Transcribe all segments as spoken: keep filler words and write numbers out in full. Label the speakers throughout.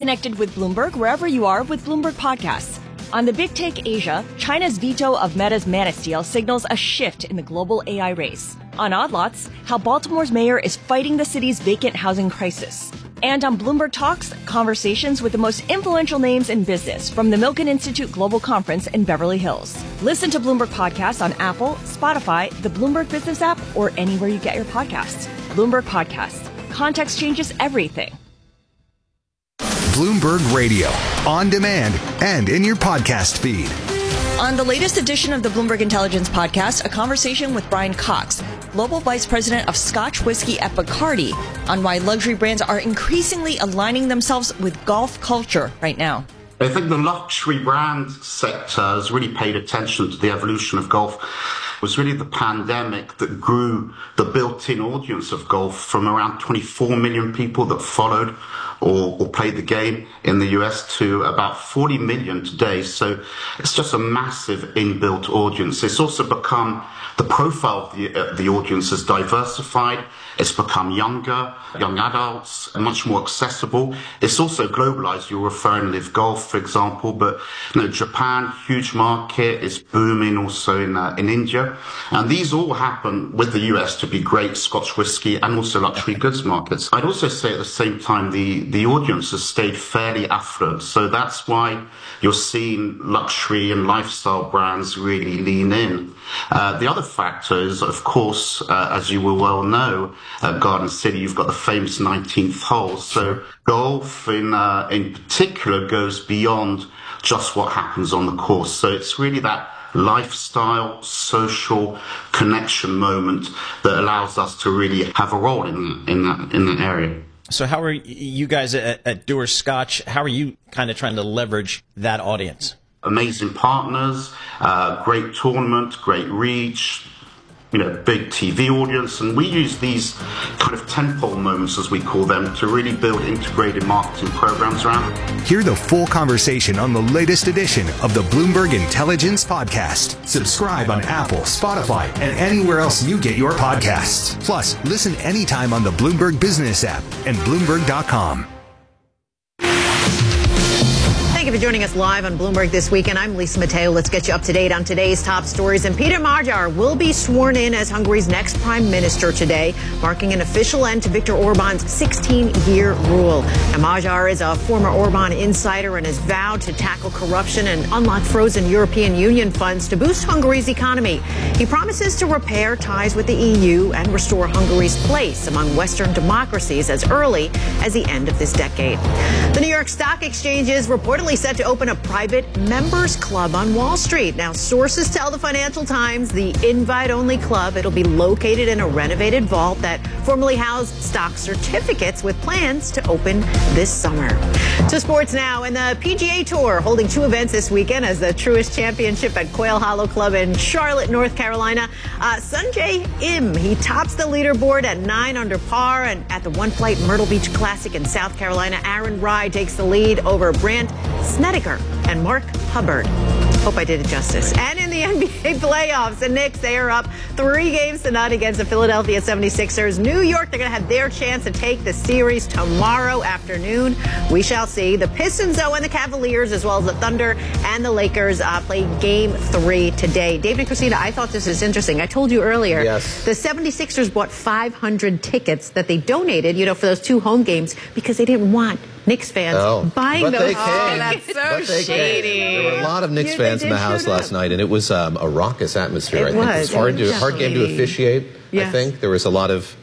Speaker 1: connected with Bloomberg wherever you are with Bloomberg Podcasts. On the Big Take Asia, China's veto of Meta's Manus deal signals a shift in the global A I race. On Odd Lots, how Baltimore's mayor is fighting the city's vacant housing crisis. And on Bloomberg Talks, conversations with the most influential names in business from the Milken Institute Global Conference in Beverly Hills. Listen to Bloomberg Podcasts on Apple, Spotify, the Bloomberg Business app, or anywhere you get your podcasts. Bloomberg Podcasts. Context changes everything.
Speaker 2: Bloomberg Radio, on demand and in your podcast feed.
Speaker 1: On the latest edition of the Bloomberg Intelligence Podcast, a conversation with Brian Cox, Global Vice President of Scotch Whiskey at Bacardi, on why luxury brands are increasingly aligning themselves with golf culture right now.
Speaker 3: I think the luxury brand sector has really paid attention to the evolution of golf. It was really the pandemic that grew the built-in audience of golf from around twenty-four million people that followed or, or played the game in the U S to about forty million today. So it's just a massive inbuilt audience. It's also become, the profile of the, uh, the audience has diversified. It's become younger, young adults, and much more accessible. It's also globalized. You're referring Live Golf, for example, but you know, Japan, huge market, is booming also in uh, in India. And these all happen with the U S to be great Scotch whisky and also luxury goods markets. I'd also say at the same time, the, the audience has stayed fairly affluent. So that's why you're seeing luxury and lifestyle brands really lean in. Uh, the other factor is, of course, uh, as you will well know, at Garden City, you've got the famous nineteenth hole. So golf in, uh, in particular goes beyond just what happens on the course. So it's really that lifestyle, social connection moment that allows us to really have a role in, in that, in that area.
Speaker 4: So how are you guys at, at Dewar's Scotch, how are you kind of trying to leverage that audience?
Speaker 3: Amazing partners, uh, great tournament, great reach, you know, big T V audience, and we use these kind of tentpole moments, as we call them, to really build integrated marketing programs around.
Speaker 2: Hear the full conversation on the latest edition of the Bloomberg Intelligence Podcast. Subscribe on Apple, Spotify, and anywhere else you get your podcasts. Plus, listen anytime on the Bloomberg Business app and Bloomberg dot com.
Speaker 5: Thank you for joining us live on Bloomberg This Weekend. I'm Lisa Mateo. Let's get you up to date on today's top stories. And Peter Magyar will be sworn in as Hungary's next prime minister today, marking an official end to Viktor Orban's sixteen-year rule. And Magyar is a former Orban insider and has vowed to tackle corruption and unlock frozen European Union funds to boost Hungary's economy. He promises to repair ties with the E U and restore Hungary's place among Western democracies as early as the end of this decade. The New York Stock Exchange is reportedly set to open a private members club on Wall Street. Now, sources tell the Financial Times the invite-only club, it'll be located in a renovated vault that formerly housed stock certificates with plans to open this summer. To sports now, and the P G A Tour holding two events this weekend as the Truist Championship at Quail Hollow Club in Charlotte, North Carolina. Uh, Sungjae Im, he tops the leaderboard at nine under par, and at the One Flight Myrtle Beach Classic in South Carolina, Aaron Rai takes the lead over Brandt Snedeker and Mark Hubbard. Hope I did it justice. And in the N B A playoffs, the Knicks, they are up three games to none against the Philadelphia seventy-sixers. New York, they're going to have their chance to take the series tomorrow afternoon. We shall see. The Pistons, though, and the Cavaliers, as well as the Thunder and the Lakers, uh, play game three today. David and Christina, I thought this was interesting. I told you earlier,
Speaker 6: yes.
Speaker 5: The seventy-sixers bought five hundred tickets that they donated, you know, for those two home games because they didn't want Knicks fans
Speaker 6: oh.
Speaker 5: buying
Speaker 6: but
Speaker 5: those.
Speaker 6: They came.
Speaker 5: Oh, that's so
Speaker 6: but they
Speaker 5: shady.
Speaker 6: Came. There were a lot of Knicks
Speaker 5: Yeah,
Speaker 6: fans in the
Speaker 5: did
Speaker 6: house
Speaker 5: show
Speaker 6: last
Speaker 5: up.
Speaker 6: night, and it was um, a raucous atmosphere.
Speaker 5: It
Speaker 6: I think
Speaker 5: was.
Speaker 6: it's hard to hard game to
Speaker 5: Definitely.
Speaker 6: officiate.
Speaker 5: Yes.
Speaker 6: I think there was a lot of.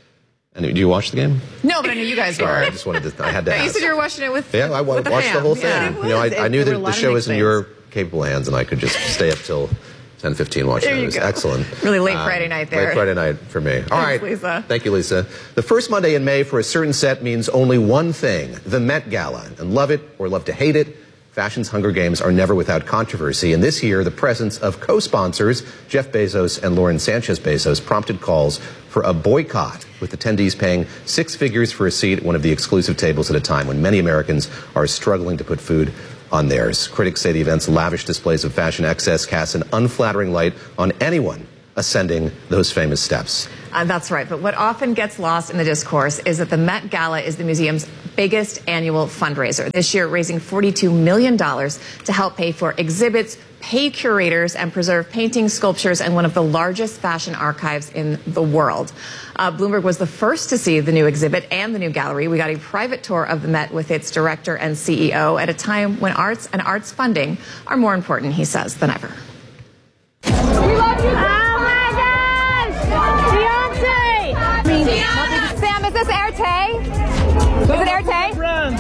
Speaker 6: And do you watch the game?
Speaker 7: No, but I knew you guys were.
Speaker 6: Sorry, I just wanted to. I had to.
Speaker 7: No, you
Speaker 6: ask.
Speaker 7: said you were watching it with.
Speaker 6: Yeah, I wa-
Speaker 7: with the
Speaker 6: watched
Speaker 7: fam.
Speaker 6: the whole thing.
Speaker 7: Yeah.
Speaker 5: It
Speaker 6: You know, I,
Speaker 5: was.
Speaker 6: I knew
Speaker 5: There were
Speaker 6: that
Speaker 5: a
Speaker 6: the
Speaker 5: lot of
Speaker 6: show
Speaker 5: Knicks
Speaker 6: was in
Speaker 5: fans.
Speaker 6: your capable hands, and I could just stay up till ten fifteen watching
Speaker 7: There
Speaker 6: it.
Speaker 7: you
Speaker 6: It was
Speaker 7: go.
Speaker 6: excellent.
Speaker 7: Really late Friday night there.
Speaker 6: Late Friday night for me. All right.
Speaker 7: Lisa.
Speaker 6: Thank you, Lisa. The first Monday in May for a certain set means only one thing, the Met Gala. And love it or love to hate it, fashion's Hunger Games are never without controversy. And this year, the presence of co-sponsors, Jeff Bezos and Lauren Sanchez Bezos, prompted calls for a boycott, with attendees paying six figures for a seat at one of the exclusive tables at a time when many Americans are struggling to put food on theirs. Critics say the event's lavish displays of fashion excess cast an unflattering light on anyone ascending those famous steps.
Speaker 7: Uh, that's right. But what often gets lost in the discourse is that the Met Gala is the museum's biggest annual fundraiser. This year, raising forty-two million dollars to help pay for exhibits, pay curators, and preserve paintings, sculptures, and one of the largest fashion archives in the world. Uh, Bloomberg was the first to see the new exhibit and the new gallery. We got a private tour of the Met with its director and C E O at a time when arts and arts funding are more important, he says, than ever.
Speaker 8: We love you. Oh my gosh! Beyonce! Sam, is this Erte? Is it Erte?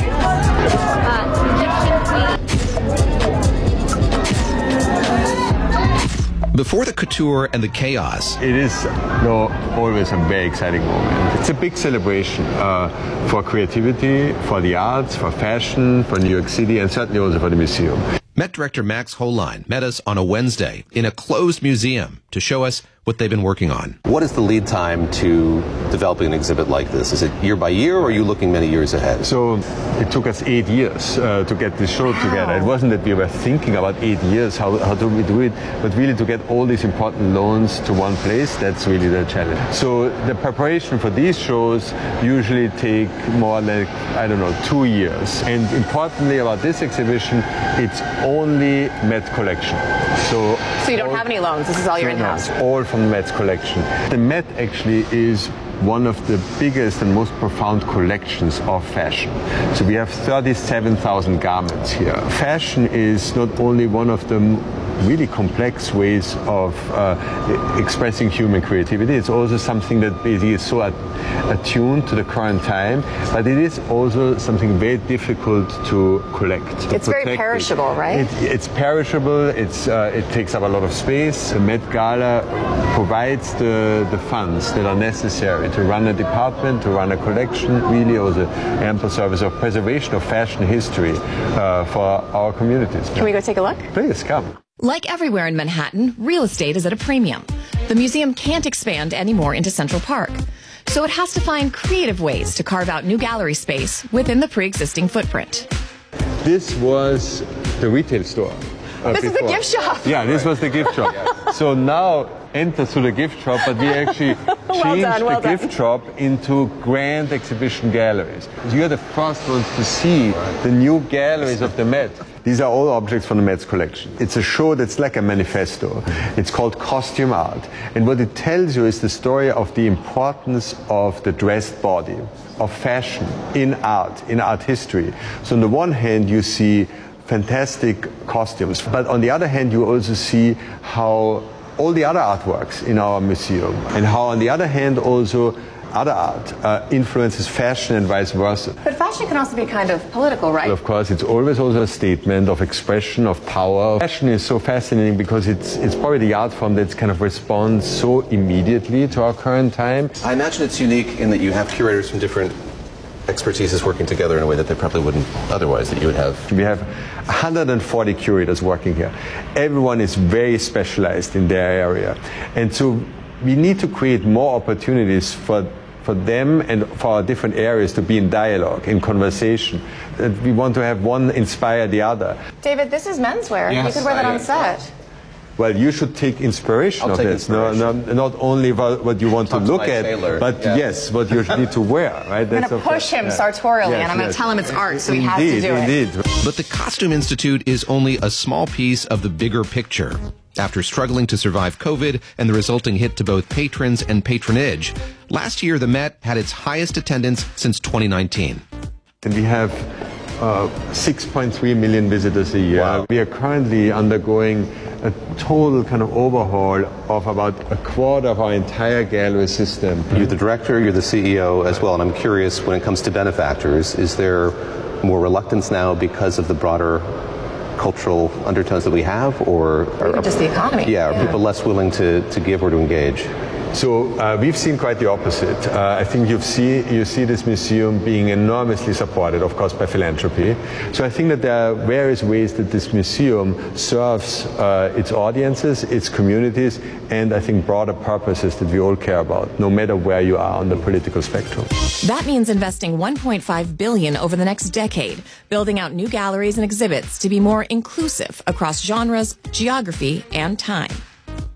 Speaker 9: Before the couture and the chaos,
Speaker 10: it is you know, always a very exciting moment. It's a big celebration uh, for creativity, for the arts, for fashion, for New York City, and certainly also for the museum.
Speaker 9: Met director Max Holein met us on a Wednesday in a closed museum to show us what they've been working on.
Speaker 6: What is the lead time to developing an exhibit like this? Is it year by year, or are you looking many years ahead?
Speaker 10: So it took us eight years uh, to get this show wow. together. It wasn't that we were thinking about eight years, how, how do we do it, but really to get all these important loans to one place, that's really the challenge. So the preparation for these shows usually take more like, I don't know, two years. And importantly about this exhibition, it's only Met collection. So,
Speaker 7: so you don't
Speaker 10: all,
Speaker 7: have any loans, this is all your
Speaker 10: so
Speaker 7: in-house?
Speaker 10: No, all from the Met's collection. The Met actually is one of the biggest and most profound collections of fashion. So we have thirty-seven thousand garments here. Fashion is not only one of the really complex ways of uh, expressing human creativity. It's also something that basically is so at, attuned to the current time, but it is also something very difficult to collect. To
Speaker 7: it's very perishable,
Speaker 10: it.
Speaker 7: right?
Speaker 10: It, it's perishable. It's uh, it takes up a lot of space. The Met Gala provides the, the funds that are necessary to run a department, to run a collection, really also ample service of preservation of fashion history uh, for our communities.
Speaker 7: Can we go take a look?
Speaker 10: Please, come.
Speaker 1: Like everywhere in Manhattan, real estate is at a premium. The museum can't expand anymore into Central Park, so it has to find creative ways to carve out new gallery space within the pre-existing footprint.
Speaker 10: This was the retail store. Uh,
Speaker 7: this
Speaker 10: before.
Speaker 7: is the gift shop.
Speaker 10: Yeah, this was the gift shop. So now enter through the gift shop, but we actually
Speaker 7: well
Speaker 10: changed
Speaker 7: done, well
Speaker 10: the
Speaker 7: done.
Speaker 10: gift shop into grand exhibition galleries. You're the first ones to see the new galleries of the Met. These are all objects from the Met's collection. It's a show that's like a manifesto. It's called Costume Art. And what it tells you is the story of the importance of the dressed body, of fashion in art, in art history. So on the one hand, you see fantastic costumes, but on the other hand, you also see how all the other artworks in our museum, and how on the other hand also other art uh, influences fashion and vice versa.
Speaker 7: But fashion can also be kind of political, right?
Speaker 10: Of course, it's always also a statement of expression, of power. Fashion is so fascinating because it's it's probably the art form that kind of responds so immediately to our current time.
Speaker 6: I imagine it's unique in that you have curators from different expertises working together in a way that they probably wouldn't otherwise, that you would have.
Speaker 10: We have one hundred forty curators working here. Everyone is very specialized in their area. And so we need to create more opportunities for for them and for our different areas to be in dialogue, in conversation. That we want to have one inspire the other.
Speaker 7: David, this is menswear.
Speaker 6: Yes,
Speaker 7: you could wear that
Speaker 6: I,
Speaker 7: on set.
Speaker 10: Well, you should take inspiration
Speaker 6: I'll
Speaker 10: of
Speaker 6: take
Speaker 10: this.
Speaker 6: inspiration.
Speaker 10: No, no, not only what, what you want to
Speaker 6: Talk to
Speaker 10: look
Speaker 6: my
Speaker 10: at,
Speaker 6: tailor.
Speaker 10: but
Speaker 6: Yeah.
Speaker 10: yes, what you need to wear. Right?
Speaker 7: I'm going to push him sartorially,
Speaker 10: Yes,
Speaker 7: and I'm going to
Speaker 10: yes.
Speaker 7: tell him it's art, so he
Speaker 10: indeed,
Speaker 7: has to do
Speaker 10: indeed.
Speaker 7: it.
Speaker 9: but the Costume Institute is only a small piece of the bigger picture. After struggling to survive COVID and the resulting hit to both patrons and patronage, last year the Met had its highest attendance since twenty nineteen.
Speaker 10: And we have uh, six point three million visitors a year.
Speaker 6: Wow.
Speaker 10: We are currently undergoing a total kind of overhaul of about a quarter of our entire gallery system.
Speaker 6: You're the director, you're the C E O as well, and I'm curious, when it comes to benefactors, is there more reluctance now because of the broader cultural undertones that we have, or
Speaker 7: Even
Speaker 6: are,
Speaker 7: just the economy.
Speaker 6: yeah, are people less willing to, to give or to engage?
Speaker 10: So uh, we've seen quite the opposite. Uh, I think you've see, you see this museum being enormously supported, of course, by philanthropy. So I think that there are various ways that this museum serves uh, its audiences, its communities, and I think broader purposes that we all care about, no matter where you are on the political spectrum.
Speaker 1: That means investing one point five billion dollars over the next decade, building out new galleries and exhibits to be more inclusive across genres, geography, and time.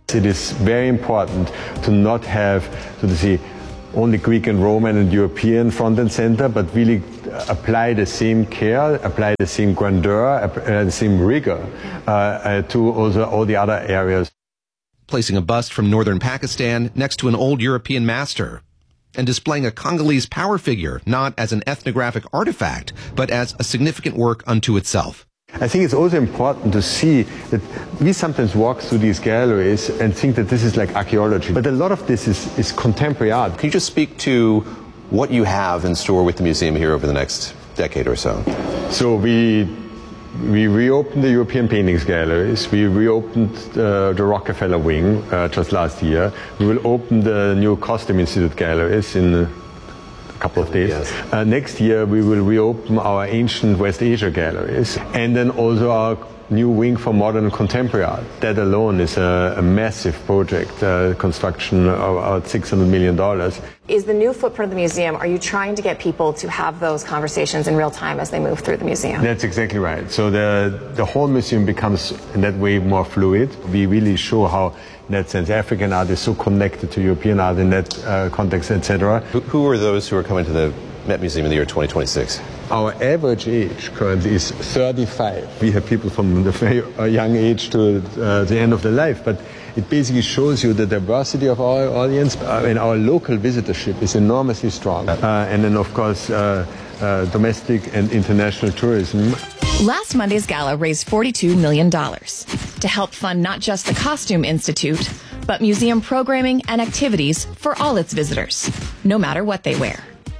Speaker 10: It is very important to not have, so to say, only Greek and Roman and European front and center, but really apply the same care, apply the same grandeur, apply the same rigor uh, uh, to also all the other areas.
Speaker 9: Placing a bust from northern Pakistan next to an old European master, and displaying a Congolese power figure not as an ethnographic artifact, but as a significant work unto itself.
Speaker 10: I think it's also important to see that we sometimes walk through these galleries and think that this is like archaeology, but a lot of this is, is contemporary art.
Speaker 6: Can you just speak to what you have in store with the museum here over the next decade or so?
Speaker 10: So we we reopened the European Paintings Galleries. We reopened uh, the Rockefeller Wing uh, just last year. We will open the new Costume Institute Galleries in a couple of days. Yes. Uh, next year we will reopen our ancient West Asia galleries, and then also our new wing for modern and contemporary art. That alone is a, a massive project, uh, construction of about six hundred million dollars.
Speaker 7: Is the new footprint of the museum, are you trying to get people to have those conversations in real time as they move through the museum?
Speaker 10: That's exactly right. So the, the whole museum becomes in that way more fluid. We really show how, in that sense, African art is so connected to European art in that uh, context, et cetera.
Speaker 6: Who, who are those who are coming to the Met Museum in the year twenty twenty-six?
Speaker 10: Our average age currently is thirty-five. We have people from the very young age to uh, the end of their life, but it basically shows you the diversity of our audience, uh, and our local visitorship is enormously strong. Uh, and then, of course, uh, uh, domestic and international tourism.
Speaker 1: Last Monday's gala raised forty-two million dollars to help fund not just the Costume Institute, but museum programming and activities for all its visitors, no matter what they wear.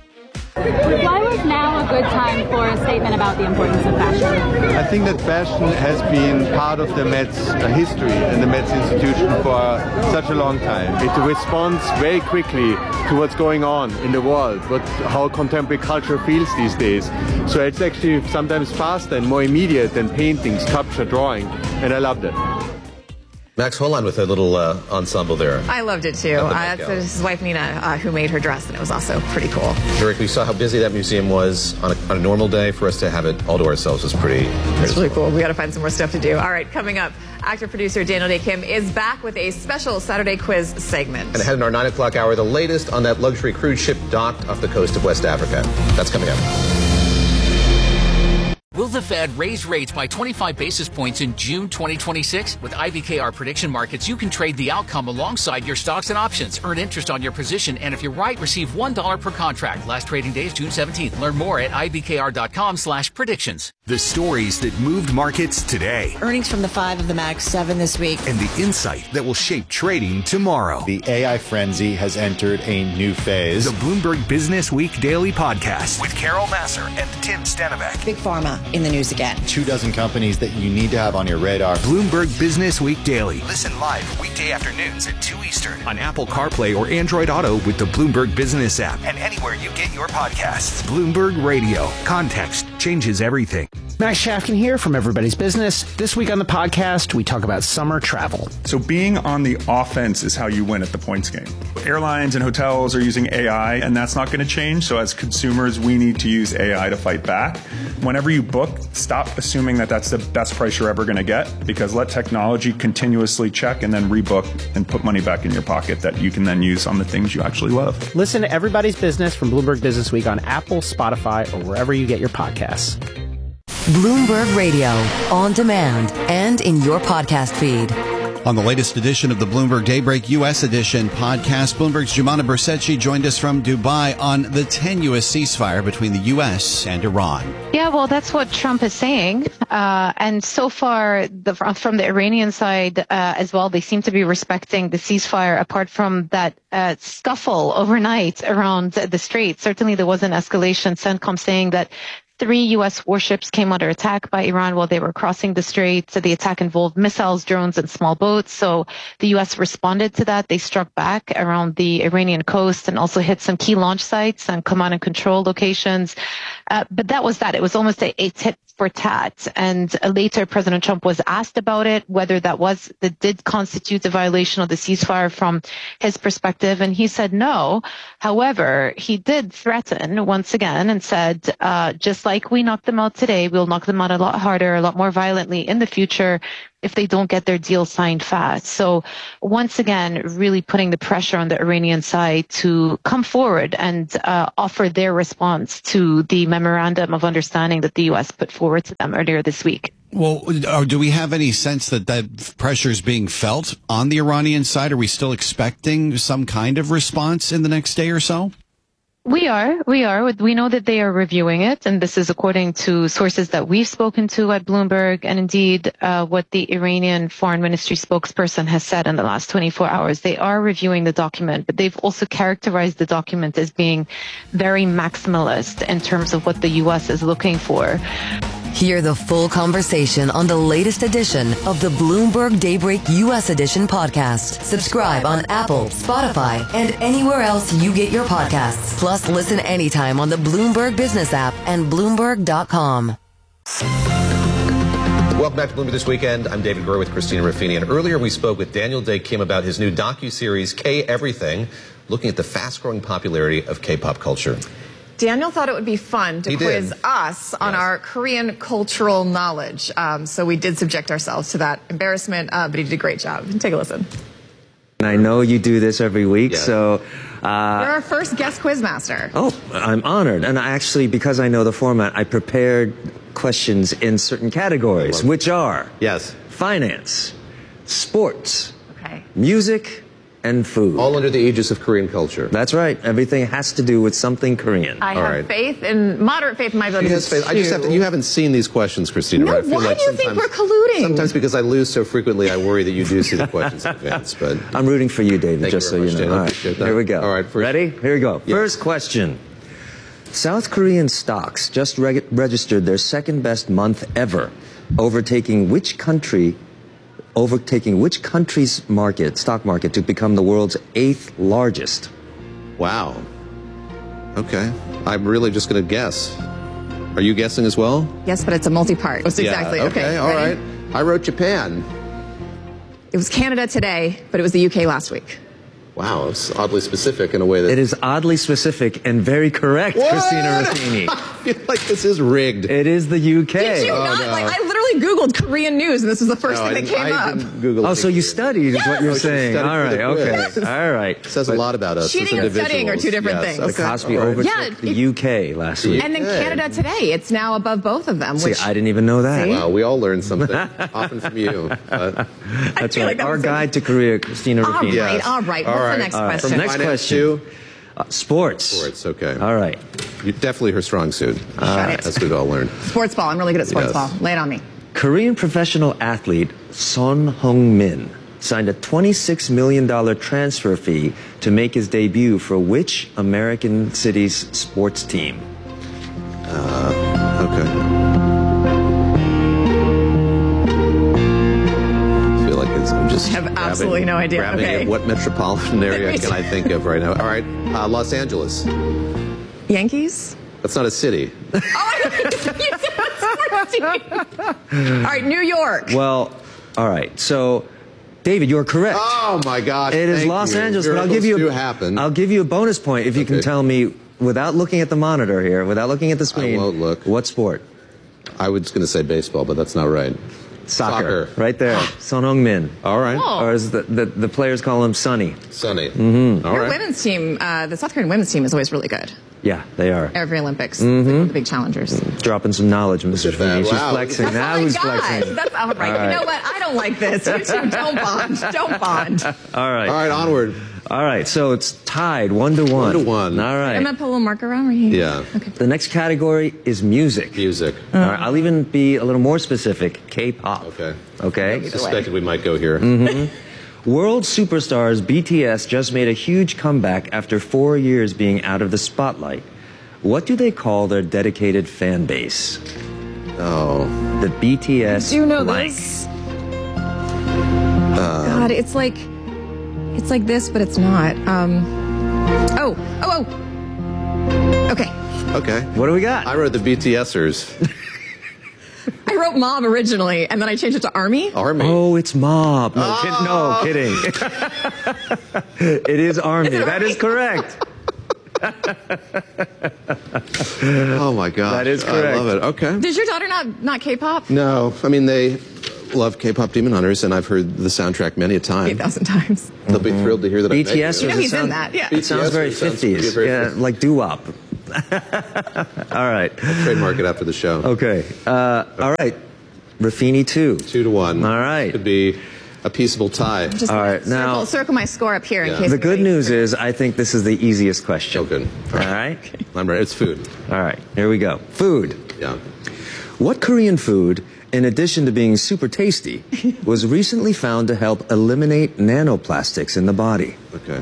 Speaker 8: Why was now a good time for a statement about the importance of fashion?
Speaker 10: I think that fashion has been part of the Met's uh, history and the Met's institution for uh, such a long time. It responds very quickly to what's going on in the world, what, how contemporary culture feels these days. So it's actually sometimes faster and more immediate than painting, sculpture, drawing, and I love that.
Speaker 6: Max Hollein with a little uh, ensemble there.
Speaker 7: I loved it too. Uh, that's his wife Nina uh, who made her dress, and it was also pretty cool.
Speaker 6: Eric, we saw how busy that museum was on a, on a normal day. For us to have it all to ourselves was pretty.
Speaker 7: It's really cool. We got to find some more stuff to do. All right, coming up, actor producer Daniel Dae Kim is back with a special Saturday quiz segment.
Speaker 6: And ahead in our nine o'clock hour, the latest on that luxury cruise ship docked off the coast of West Africa. That's coming up.
Speaker 11: Will the Fed raise rates by twenty-five basis points in June twenty twenty-six? With I B K R Prediction Markets, you can trade the outcome alongside your stocks and options. Earn interest on your position, and if you're right, receive one dollar per contract. Last trading day is June seventeenth. Learn more at ibkr.com slash predictions.
Speaker 2: The stories that moved markets today.
Speaker 5: Earnings from the five of the Mag seven this week.
Speaker 2: And the insight that will shape trading tomorrow.
Speaker 12: The A I frenzy has entered a new phase.
Speaker 2: The Bloomberg Business Week Daily Podcast with Carol Massar and Tim Stenbeck.
Speaker 5: Big Pharma in the news again.
Speaker 12: Two dozen companies that you need to have on your radar.
Speaker 2: Bloomberg Business Week Daily. Listen live weekday afternoons at two Eastern on Apple CarPlay or Android Auto with the Bloomberg Business app and anywhere you get your podcasts. Bloomberg Radio. Context changes everything.
Speaker 13: Max Shafkin here from Everybody's Business. This week on the podcast, we talk about summer travel.
Speaker 14: So being on the offense is how you win at the points game. Airlines and hotels are using A I, and that's not going to change. So as consumers, we need to use A I to fight back. Whenever you book, stop assuming that that's the best price you're ever going to get, because let technology continuously check and then rebook and put money back in your pocket that you can then use on the things you actually love.
Speaker 13: Listen to Everybody's Business from Bloomberg Business Week on Apple, Spotify, or wherever you get your podcasts.
Speaker 15: Bloomberg Radio, on demand and in your podcast feed.
Speaker 16: On the latest edition of the Bloomberg Daybreak U S edition podcast, Bloomberg's Jumana Bersetchi joined us from Dubai on the tenuous ceasefire between the U S and Iran.
Speaker 17: Yeah, well, that's what Trump is saying. Uh, and so far, the, from the Iranian side uh, as well, they seem to be respecting the ceasefire apart from that uh, scuffle overnight around the Strait. Certainly, there was an escalation. CENTCOM saying that three U S warships came under attack by Iran while they were crossing the strait. So the attack involved missiles, drones, and small boats. So the U S responded to that. They struck back around the Iranian coast and also hit some key launch sites and command and control locations. Uh, but that was that. It was almost a, a tit for tat. And uh, later, President Trump was asked about it, whether that was that did constitute a violation of the ceasefire from his perspective. And he said no. However, he did threaten once again and said, uh, just just like we knocked them out today, we'll knock them out a lot harder, a lot more violently in the future if they don't get their deal signed fast. So once again, really putting the pressure on the Iranian side to come forward and uh, offer their response to the memorandum of understanding that the U S put forward to them earlier this week.
Speaker 16: Well, do we have any sense that that pressure is being felt on the Iranian side? Are we still expecting some kind of response in the next day or so?
Speaker 17: We are. We are. We know that they are reviewing it, and this is according to sources that we've spoken to at Bloomberg, and indeed uh, what the Iranian Foreign Ministry spokesperson has said in the last twenty-four hours. They are reviewing the document, but they've also characterized the document as being very maximalist in terms of what the U S is looking for.
Speaker 15: Hear the full conversation on the latest edition of the Bloomberg Daybreak U S Edition podcast. Subscribe on Apple, Spotify, and anywhere else you get your podcasts. Plus, listen anytime on the Bloomberg Business app and Bloomberg dot com.
Speaker 6: Welcome back to Bloomberg This Weekend. I'm David Gurr with Christina Ruffini. And earlier we spoke with Daniel Dae Kim about his new docuseries, K-Everything, looking at the fast-growing popularity of K-pop culture.
Speaker 7: Daniel thought it would be fun to
Speaker 6: He
Speaker 7: quiz
Speaker 6: did.
Speaker 7: us on
Speaker 6: Yes.
Speaker 7: our Korean cultural knowledge. Um, so we did subject ourselves to that embarrassment, uh, but he did a great job. Take a listen.
Speaker 18: And I know you do this every week,
Speaker 6: Yeah.
Speaker 18: so...
Speaker 7: You're
Speaker 18: Uh,
Speaker 7: our first guest quiz master.
Speaker 18: oh, I'm honored. And I actually, because I know the format, I prepared questions in certain categories, which are...
Speaker 6: Yes.
Speaker 18: Finance, sports,
Speaker 7: Okay.
Speaker 18: music, and food.
Speaker 6: All under the aegis of Korean culture.
Speaker 18: That's right. Everything has to do with something Korean.
Speaker 7: I
Speaker 6: All
Speaker 7: have
Speaker 6: right.
Speaker 7: faith in moderate faith in my
Speaker 6: She
Speaker 7: ability
Speaker 6: has
Speaker 7: to
Speaker 6: faith. I just have to, you haven't seen these questions, Christina.
Speaker 7: No,
Speaker 6: right? I feel
Speaker 7: why
Speaker 6: like
Speaker 7: do you think
Speaker 6: sometimes-
Speaker 7: we're colluding?
Speaker 6: Sometimes because I lose so frequently, I worry that you do see the questions in advance. But
Speaker 18: I'm rooting for you, David,
Speaker 6: Thank
Speaker 18: just
Speaker 6: you very
Speaker 18: so
Speaker 6: much,
Speaker 18: you know.
Speaker 6: Dan. I
Speaker 18: All right,
Speaker 6: appreciate that.
Speaker 18: here we go.
Speaker 6: All right, first-
Speaker 18: ready? Here we go.
Speaker 6: Yeah.
Speaker 18: First question. South Korean stocks just reg- registered their second best month ever, overtaking which country overtaking which country's market, stock market, to become the world's eighth largest?
Speaker 6: wow. Okay. I'm really just going to guess. Are you guessing as well?
Speaker 7: Yes, but it's a multi-part. That's exactly.
Speaker 6: Yeah, okay. All
Speaker 7: ready?
Speaker 6: right. I wrote Japan.
Speaker 7: It was Canada today, but it was the U K last week.
Speaker 6: Wow, it's oddly specific in a way that
Speaker 18: It is oddly specific and very correct,
Speaker 6: What?
Speaker 18: Christina Ruffini.
Speaker 6: I feel like this is rigged.
Speaker 18: It is the U K.
Speaker 7: Did you
Speaker 6: Oh,
Speaker 7: not?
Speaker 6: no.
Speaker 7: Like, I literally Googled Korean news, and this was the first
Speaker 6: No, I
Speaker 7: thing that
Speaker 6: didn't-
Speaker 7: came
Speaker 6: I
Speaker 7: up.
Speaker 6: didn't Google
Speaker 18: Oh, so you
Speaker 6: things.
Speaker 18: studied is what you're
Speaker 6: Oh, she
Speaker 18: saying.
Speaker 6: studied
Speaker 18: All
Speaker 6: for the
Speaker 18: right, okay.
Speaker 6: quiz.
Speaker 18: All right.
Speaker 6: It says a lot about us
Speaker 7: Cheating
Speaker 6: as
Speaker 7: and studying are
Speaker 6: individuals.
Speaker 7: two different
Speaker 6: Yes,
Speaker 7: things.
Speaker 18: The
Speaker 6: okay.
Speaker 18: Cosby
Speaker 6: All right.
Speaker 18: overtook
Speaker 7: Yeah,
Speaker 18: the
Speaker 7: it-
Speaker 18: U K last week.
Speaker 7: And then
Speaker 6: Okay.
Speaker 7: Canada today, it's now above both of them.
Speaker 18: See,
Speaker 7: Which
Speaker 18: I didn't even know that.
Speaker 7: See?
Speaker 6: Wow, we all learned something, often from you. But,
Speaker 18: That's
Speaker 7: feel
Speaker 18: right.
Speaker 7: like that
Speaker 18: Our
Speaker 7: was a-
Speaker 18: guide to Korea, Christina
Speaker 7: all
Speaker 18: Ruffini.
Speaker 7: right,
Speaker 6: Yes.
Speaker 7: all right. What's
Speaker 6: All
Speaker 7: the
Speaker 6: right.
Speaker 7: next
Speaker 18: All right.
Speaker 7: question?
Speaker 18: Next
Speaker 6: Finance
Speaker 18: question.
Speaker 6: too?
Speaker 18: Uh, sports.
Speaker 6: Sports, okay.
Speaker 18: All right.
Speaker 6: You're definitely her strong suit.
Speaker 7: Shut it.
Speaker 6: As we've all learned.
Speaker 7: Sports ball. I'm really good at sports
Speaker 6: Yes.
Speaker 7: ball. Lay it on me.
Speaker 18: Korean professional athlete Son Heung-min signed a twenty-six million dollars transfer fee to make his debut for which American city's sports team?
Speaker 6: Uh, okay. I feel like it's, I'm just
Speaker 7: I have
Speaker 6: grabbing-
Speaker 7: absolutely no idea.
Speaker 6: grabbing
Speaker 7: Okay.
Speaker 6: at what metropolitan area
Speaker 7: Me
Speaker 6: can I think of right now? All right, uh, Los Angeles.
Speaker 7: Yankees?
Speaker 6: That's not a city.
Speaker 7: Oh, I thought you said sports team. All right, New York.
Speaker 18: Well, all right. So, David, you're correct.
Speaker 6: Oh my gosh!
Speaker 18: It is
Speaker 6: thank
Speaker 18: Los
Speaker 6: you.
Speaker 18: Angeles, but I'll give
Speaker 6: Miracles
Speaker 18: you
Speaker 6: do happen.
Speaker 18: I'll give you a bonus point if you can
Speaker 6: Okay.
Speaker 18: tell me without looking at the monitor here, without looking at the
Speaker 6: I
Speaker 18: screen.
Speaker 6: won't look.
Speaker 18: What sport?
Speaker 6: I was going to say baseball, but that's not right.
Speaker 18: Soccer.
Speaker 6: Soccer.
Speaker 18: Right there. Son Heung-min.
Speaker 6: All right.
Speaker 7: Oh.
Speaker 18: Or as the, the, the players call him, Sonny.
Speaker 6: Sunny.
Speaker 18: Mm-hmm.
Speaker 6: All
Speaker 7: Your
Speaker 6: right.
Speaker 7: women's team, uh, the South Korean women's team is always really good.
Speaker 18: Yeah, they are.
Speaker 7: Every Olympics.
Speaker 18: Mhm.
Speaker 7: It's like one of the big challengers.
Speaker 18: Dropping some knowledge, Mister
Speaker 6: at that.
Speaker 18: Feeney. She's
Speaker 6: Wow.
Speaker 18: flexing.
Speaker 7: That's
Speaker 18: now
Speaker 7: all I
Speaker 18: who's
Speaker 7: got.
Speaker 18: flexing?
Speaker 7: That's all right.
Speaker 18: All
Speaker 7: You
Speaker 18: right.
Speaker 7: know what? I don't like this. You two don't bond. Don't bond.
Speaker 18: All right.
Speaker 6: All right, onward.
Speaker 18: All right. So it's tied one to one.
Speaker 6: One to one.
Speaker 18: All right.
Speaker 7: I'm going to put a little marker around right here.
Speaker 6: Yeah.
Speaker 7: Okay.
Speaker 18: The next category is music.
Speaker 6: Music.
Speaker 18: All right. I'll even be a little more specific. K-pop.
Speaker 6: Okay.
Speaker 18: Okay.
Speaker 6: Suspected we might go here.
Speaker 18: Mm-hmm. World superstars B T S just made a huge comeback after four years being out of the spotlight. What do they call their dedicated fan base?
Speaker 6: Oh.
Speaker 18: The B T S
Speaker 7: Do you know
Speaker 18: blank.
Speaker 7: this? God, it's like, it's like this, but it's not. Um. Oh, oh, oh. Okay.
Speaker 6: Okay.
Speaker 18: What do we got?
Speaker 6: I wrote the BTSers.
Speaker 7: I wrote Mob originally, and then I changed it to Army.
Speaker 6: Army.
Speaker 18: Oh, it's Mob. No, kid, no
Speaker 6: Oh.
Speaker 18: kidding. It is Army.
Speaker 7: Is it
Speaker 18: That
Speaker 7: Army?
Speaker 18: is correct.
Speaker 6: Oh, my God.
Speaker 18: That is correct.
Speaker 6: I love it. Okay.
Speaker 7: Does your daughter not, not K-pop?
Speaker 6: No, I mean, they love K-pop Demon Hunters, and I've heard the soundtrack many a time.
Speaker 7: eight thousand times.
Speaker 6: They'll be thrilled to hear that
Speaker 18: B
Speaker 6: I
Speaker 18: T S?
Speaker 7: You know
Speaker 18: does it
Speaker 7: he's in
Speaker 18: sound-
Speaker 7: that, yeah.
Speaker 18: It sounds very
Speaker 6: sounds
Speaker 18: fifties.
Speaker 6: very
Speaker 18: Yeah,
Speaker 6: fifties.
Speaker 18: like doo-wop. All right.
Speaker 6: I'll trademark it after the show.
Speaker 18: Okay. Uh, all right. Raffini two.
Speaker 6: Two to one.
Speaker 18: All right.
Speaker 6: Could be a peaceable tie.
Speaker 7: Just
Speaker 18: All right,
Speaker 7: circle,
Speaker 18: now-
Speaker 7: circle my score up here in
Speaker 6: Yeah.
Speaker 7: case
Speaker 18: The good
Speaker 7: anybody-
Speaker 18: news is I think this is the easiest question.
Speaker 6: Oh, good.
Speaker 18: All right?
Speaker 6: I'm ready. It's food.
Speaker 18: All right. Here we go. Food.
Speaker 6: Yeah.
Speaker 18: What Korean food, in addition to being super tasty, was recently found to help eliminate nanoplastics in the body?
Speaker 6: Okay.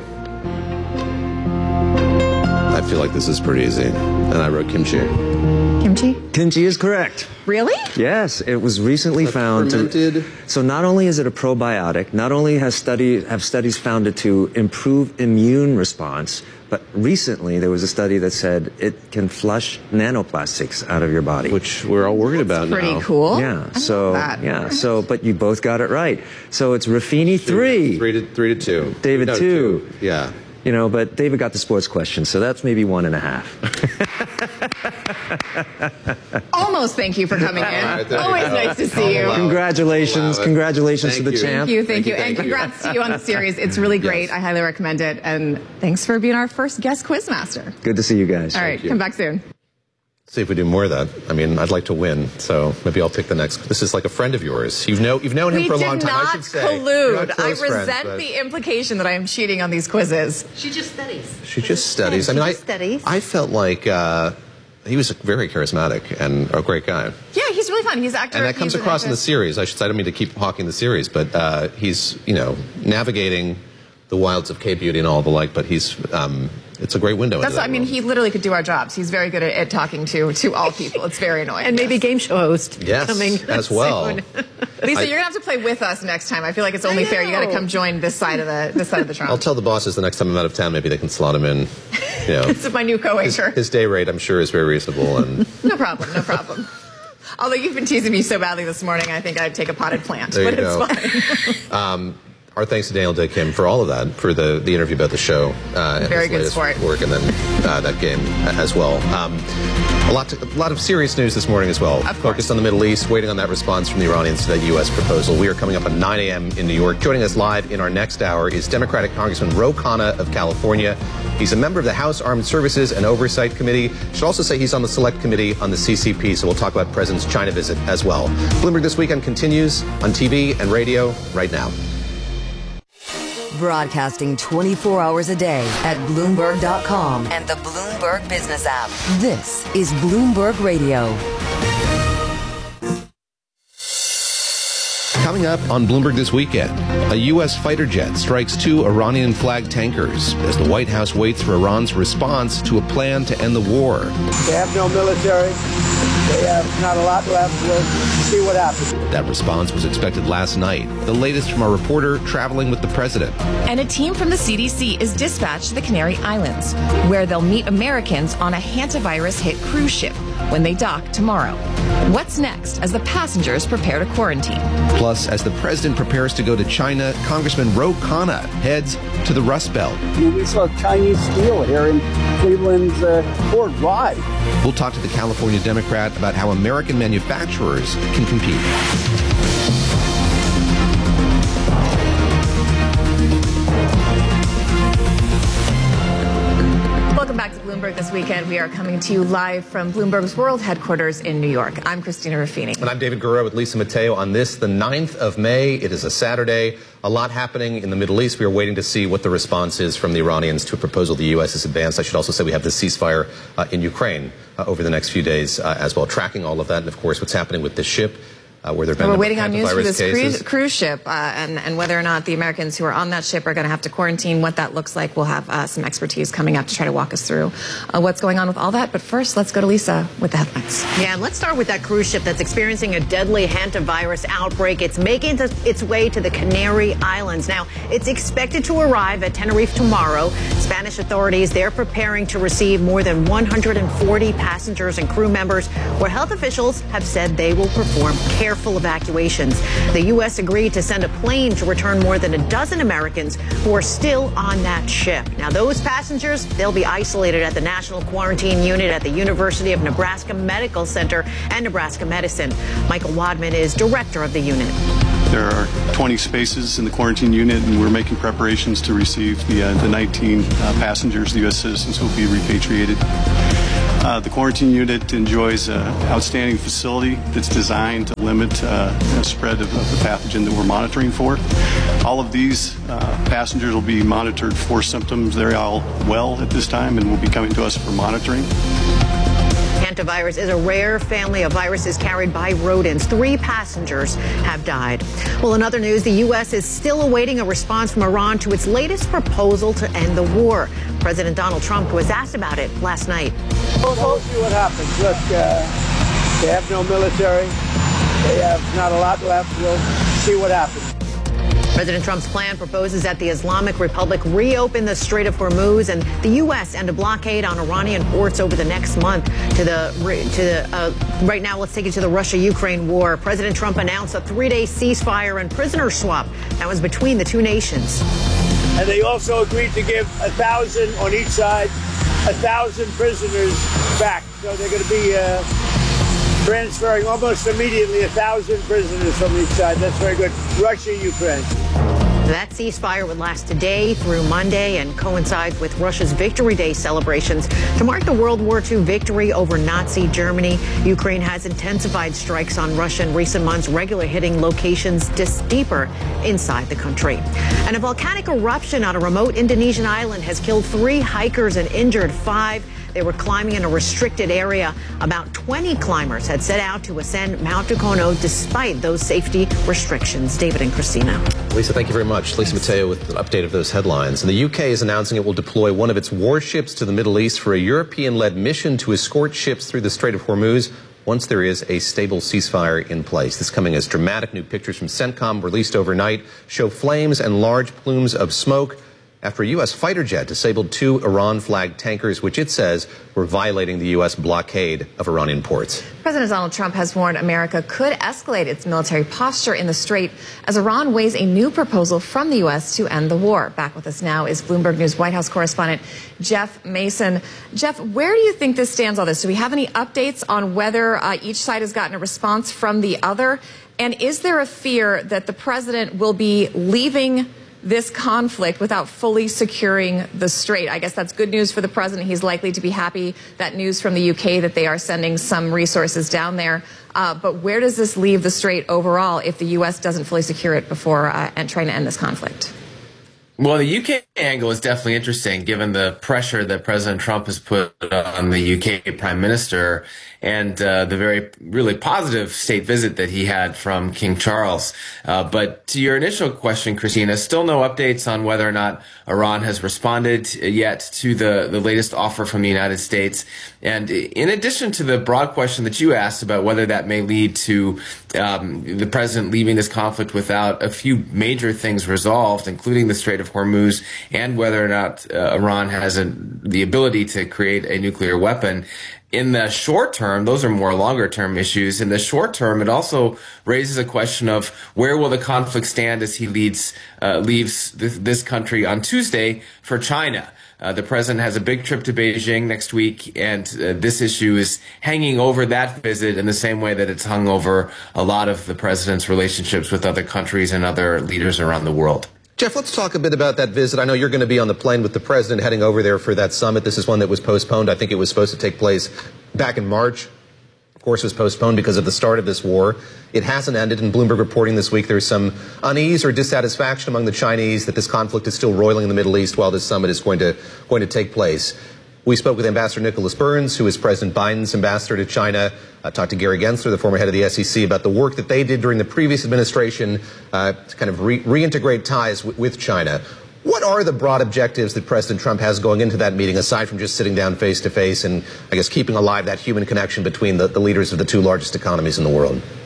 Speaker 6: I feel like this is pretty easy. And I wrote kimchi.
Speaker 7: Kimchi?
Speaker 18: Kimchi is correct.
Speaker 7: Really?
Speaker 18: Yes, it was recently found
Speaker 6: fermented-
Speaker 18: to. So not only is it a probiotic, not only has study have studies found it to improve immune response, but recently there was a study that said it can flush nanoplastics out of your body,
Speaker 6: Which we're all worried about
Speaker 7: Pretty
Speaker 6: now.
Speaker 7: cool.
Speaker 18: yeah.
Speaker 7: I
Speaker 18: So
Speaker 7: love that.
Speaker 18: yeah. So but you both got it right. So it's Raffini three,
Speaker 6: Three to, three to two.
Speaker 18: David
Speaker 6: No,
Speaker 18: two.
Speaker 6: Yeah.
Speaker 18: You know, but David got the sports question, so that's maybe one and a half.
Speaker 7: Almost thank you for coming in.
Speaker 6: right, there you
Speaker 7: Always
Speaker 6: go.
Speaker 7: nice to see you.
Speaker 6: Allow it.
Speaker 18: Congratulations,
Speaker 6: Allow it.
Speaker 18: congratulations
Speaker 6: Thank
Speaker 18: to the
Speaker 6: you.
Speaker 18: champ.
Speaker 7: Thank you, thank you,
Speaker 6: Thank you,
Speaker 7: and
Speaker 6: thank you.
Speaker 7: congrats to you on the series. It's really great.
Speaker 6: Yes.
Speaker 7: I highly recommend it, and thanks for being our first guest quizmaster.
Speaker 18: Good to see you guys.
Speaker 7: All right,
Speaker 6: you.
Speaker 7: come back soon.
Speaker 6: See if we do more of that. I mean, I'd like to win, so maybe I'll pick the next. This is like a friend of yours. You've know you've known him
Speaker 7: We
Speaker 6: for a
Speaker 7: did
Speaker 6: long time. I
Speaker 7: not
Speaker 6: should say. You're
Speaker 7: collude.
Speaker 6: not
Speaker 7: I
Speaker 6: close friends,
Speaker 7: resent
Speaker 6: but-
Speaker 7: the implication that I am cheating on these quizzes.
Speaker 19: She just studies.
Speaker 6: She just studies. I
Speaker 5: She
Speaker 6: mean,
Speaker 5: just
Speaker 6: I
Speaker 5: studies.
Speaker 6: I felt like uh, he was very charismatic and a great guy.
Speaker 7: Yeah, he's really fun. He's actor.
Speaker 6: And that comes
Speaker 7: he's an
Speaker 6: across in the
Speaker 7: actress.
Speaker 6: series. I should say, I don't mean to keep hawking the series, but uh, he's, you know, navigating the wilds of K-beauty and all the like, but he's, um, it's a great window
Speaker 7: That's.
Speaker 6: into that
Speaker 7: I mean,
Speaker 6: world.
Speaker 7: he literally could do our jobs. He's very good at, at talking to to all people. It's very annoying.
Speaker 5: And maybe
Speaker 7: yes.
Speaker 5: game show host
Speaker 6: Yes,
Speaker 5: coming
Speaker 6: as well.
Speaker 5: soon.
Speaker 7: Lisa,
Speaker 6: I-
Speaker 7: you're gonna have to play with us next time. I feel like it's only fair. You got to come join this side of the this side of the
Speaker 6: I'll
Speaker 7: trunk.
Speaker 6: tell the bosses the next time I'm out of town, maybe they can slot him in. You know,
Speaker 7: This is my new
Speaker 6: his,
Speaker 7: co-waiter.
Speaker 6: his day rate, I'm sure, is very reasonable. And
Speaker 7: No problem. No problem. Although you've been teasing me so badly this morning, I think I'd take a potted plant.
Speaker 6: There
Speaker 7: but
Speaker 6: you
Speaker 7: it's
Speaker 6: go.
Speaker 7: fine.
Speaker 6: um, our thanks to Daniel Day Kim for all of that, for the, the interview about the show. Uh, and
Speaker 7: Very
Speaker 6: his
Speaker 7: good
Speaker 6: latest
Speaker 7: sport.
Speaker 6: work, and then uh, that game as well. Um, a lot, to, a lot of serious news this morning as well.
Speaker 7: Of course.
Speaker 6: Focused on the Middle East, waiting on that response from the Iranians to that U S proposal. We are coming up at nine a.m. in New York. Joining us live in our next hour is Democratic Congressman Ro Khanna of California. He's a member of the House Armed Services and Oversight Committee. Should also say he's on the Select Committee on the C C P, so we'll talk about President's China visit as well. Bloomberg This Weekend continues on T V and radio right now.
Speaker 15: Broadcasting twenty-four hours a day at Bloomberg dot com and the Bloomberg Business app. This is Bloomberg Radio.
Speaker 9: Coming up on Bloomberg This Weekend, a U S fighter jet strikes two Iranian-flagged tankers as the White House waits for Iran's response to a plan to end the war.
Speaker 20: They have no military. They have not a lot left. We'll see what happens.
Speaker 9: That response was expected last night. The latest from our reporter traveling with the president.
Speaker 7: And a team from the C D C is dispatched to the Canary Islands, where they'll meet Americans on a hantavirus-hit cruise ship when they dock tomorrow. What's next as the passengers prepare to quarantine?
Speaker 9: Plus, as the president prepares to go to China, Congressman Ro Khanna heads to the Rust Belt.
Speaker 20: We saw Chinese steel here in Cleveland's uh, Ford. Why?
Speaker 9: We'll talk to the California Democrat about how American manufacturers can compete.
Speaker 7: Welcome back to Bloomberg This Weekend. We are coming to you live from Bloomberg's world headquarters in New York. I'm Christina Ruffini.
Speaker 6: And I'm David Gura with Lisa Mateo on this, the ninth of May. It is a Saturday. A lot happening in the Middle East. We are waiting to see what the response is from the Iranians to a proposal the U S has advanced. I should also say we have the ceasefire uh, in Ukraine uh, over the next few days uh, as well, tracking all of that. And, of course, what's happening with this ship. Uh, where there have been
Speaker 7: We're waiting on news for
Speaker 6: hantavirus
Speaker 7: this
Speaker 6: cases.
Speaker 7: cruise, cruise ship uh, and, and whether or not the Americans who are on that ship are going to have to quarantine, what that looks like. We'll have uh, some expertise coming up to try to walk us through uh, what's going on with all that. But first, let's go to Lisa with the headlines.
Speaker 5: Yeah, and let's start with that cruise ship that's experiencing a deadly hantavirus outbreak. It's making its way to the Canary Islands. Now, it's expected to arrive at Tenerife tomorrow. Spanish authorities, they're preparing to receive more than one hundred forty passengers and crew members, where health officials have said they will perform care careful evacuations. The U S agreed to send a plane to return more than a dozen Americans who are still on that ship. Now, those passengers, they'll be isolated at the National Quarantine Unit at the University of Nebraska Medical Center and Nebraska Medicine. Michael Wadman is director of the unit.
Speaker 19: There are twenty spaces in the quarantine unit, and we're making preparations to receive the, uh, the nineteen uh, passengers, the U S citizens who will be repatriated. Uh, the quarantine unit enjoys an outstanding facility that's designed to limit uh, the spread of, of the pathogen that we're monitoring for. All of these uh, passengers will be monitored for symptoms. They're all well at this time and will be coming to us for monitoring.
Speaker 5: Hantavirus is a rare family of viruses carried by rodents. Three passengers have died. Well, in other news, the U S is still awaiting a response from Iran to its latest proposal to end the war. President Donald Trump was asked about it last night.
Speaker 20: We'll, we'll see what happens. Look, uh, they have no military. They have not a lot left. We'll see what happens.
Speaker 5: President Trump's plan proposes that the Islamic Republic reopen the Strait of Hormuz and the U S end a blockade on Iranian ports over the next month. To the to the uh, right now, let's take it to the Russia-Ukraine war. President Trump announced a three-day ceasefire and prisoner swap that was between the two nations.
Speaker 20: And they also agreed to give a thousand on each side, a thousand prisoners back. So they're going to be uh, transferring almost immediately a thousand prisoners from each side. That's very good. Russia, Ukraine.
Speaker 5: That ceasefire would last today through Monday and coincides with Russia's Victory Day celebrations to mark the World War Two victory over Nazi Germany. Ukraine has intensified strikes on Russia in recent months, regularly hitting locations just deeper inside the country. And a volcanic eruption on a remote Indonesian island has killed three hikers and injured five. They were climbing in a restricted area. About twenty climbers had set out to ascend Mount Dukono despite those safety restrictions. David and Christina.
Speaker 6: Lisa, thank you very much. Lisa Mateo with an update of those headlines. And the U K is announcing it will deploy one of its warships to the Middle East for a European-led mission to escort ships through the Strait of Hormuz once there is a stable ceasefire in place. This coming as dramatic new pictures from CENTCOM released overnight show flames and large plumes of smoke after a U S fighter jet disabled two Iran-flagged tankers, which it says were violating the U S blockade of Iranian ports.
Speaker 7: President Donald Trump has warned America could escalate its military posture in the Strait as Iran weighs a new proposal from the U S to end the war. Back with us now is Bloomberg News White House correspondent Jeff Mason. Jeff, where do you think this stands on this? Do we have any updates on whether uh, each side has gotten a response from the other? And is there a fear that the president will be leaving this conflict without fully securing the strait? I guess that's good news for the president. He's likely to be happy. That news from the U K that they are sending some resources down there. Uh, but where does this leave the strait overall if the U S doesn't fully secure it before uh, and trying to end this conflict?
Speaker 21: Well, the U K angle is definitely interesting given the pressure that President Trump has put on the U K Prime Minister and uh, the very really positive state visit that he had from King Charles. Uh, but to your initial question, Christina, still no updates on whether or not Iran has responded yet to the, the latest offer from the United States. And in addition to the broad question that you asked about whether that may lead to um, the president leaving this conflict without a few major things resolved, including the Strait of Hormuz, and whether or not uh, Iran has a, the ability to create a nuclear weapon. In the short term, those are more longer term issues. In the short term, it also raises a question of where will the conflict stand as he leads, uh, leaves this, this country on Tuesday for China. Uh, the president has a big trip to Beijing next week, and uh, this issue is hanging over that visit in the same way that it's hung over a lot of the president's relationships with other countries and other leaders around the world.
Speaker 6: Jeff, let's talk a bit about that visit. I know you're going to be on the plane with the president heading over there for that summit. This is one that was postponed. I think it was supposed to take place back in March. Of course, it was postponed because of the start of this war. It hasn't ended. In Bloomberg reporting this week, there's some unease or dissatisfaction among the Chinese that this conflict is still roiling in the Middle East while this summit is going to, going to take place. We spoke with Ambassador Nicholas Burns, who is President Biden's ambassador to China. Uh, talked to Gary Gensler, the former head of the S E C, about the work that they did during the previous administration uh, to kind of re- reintegrate ties w- with China. What are the broad objectives that President Trump has going into that meeting, aside from just sitting down face to face and, I guess, keeping alive that human connection between the, the leaders of the two largest economies in the world?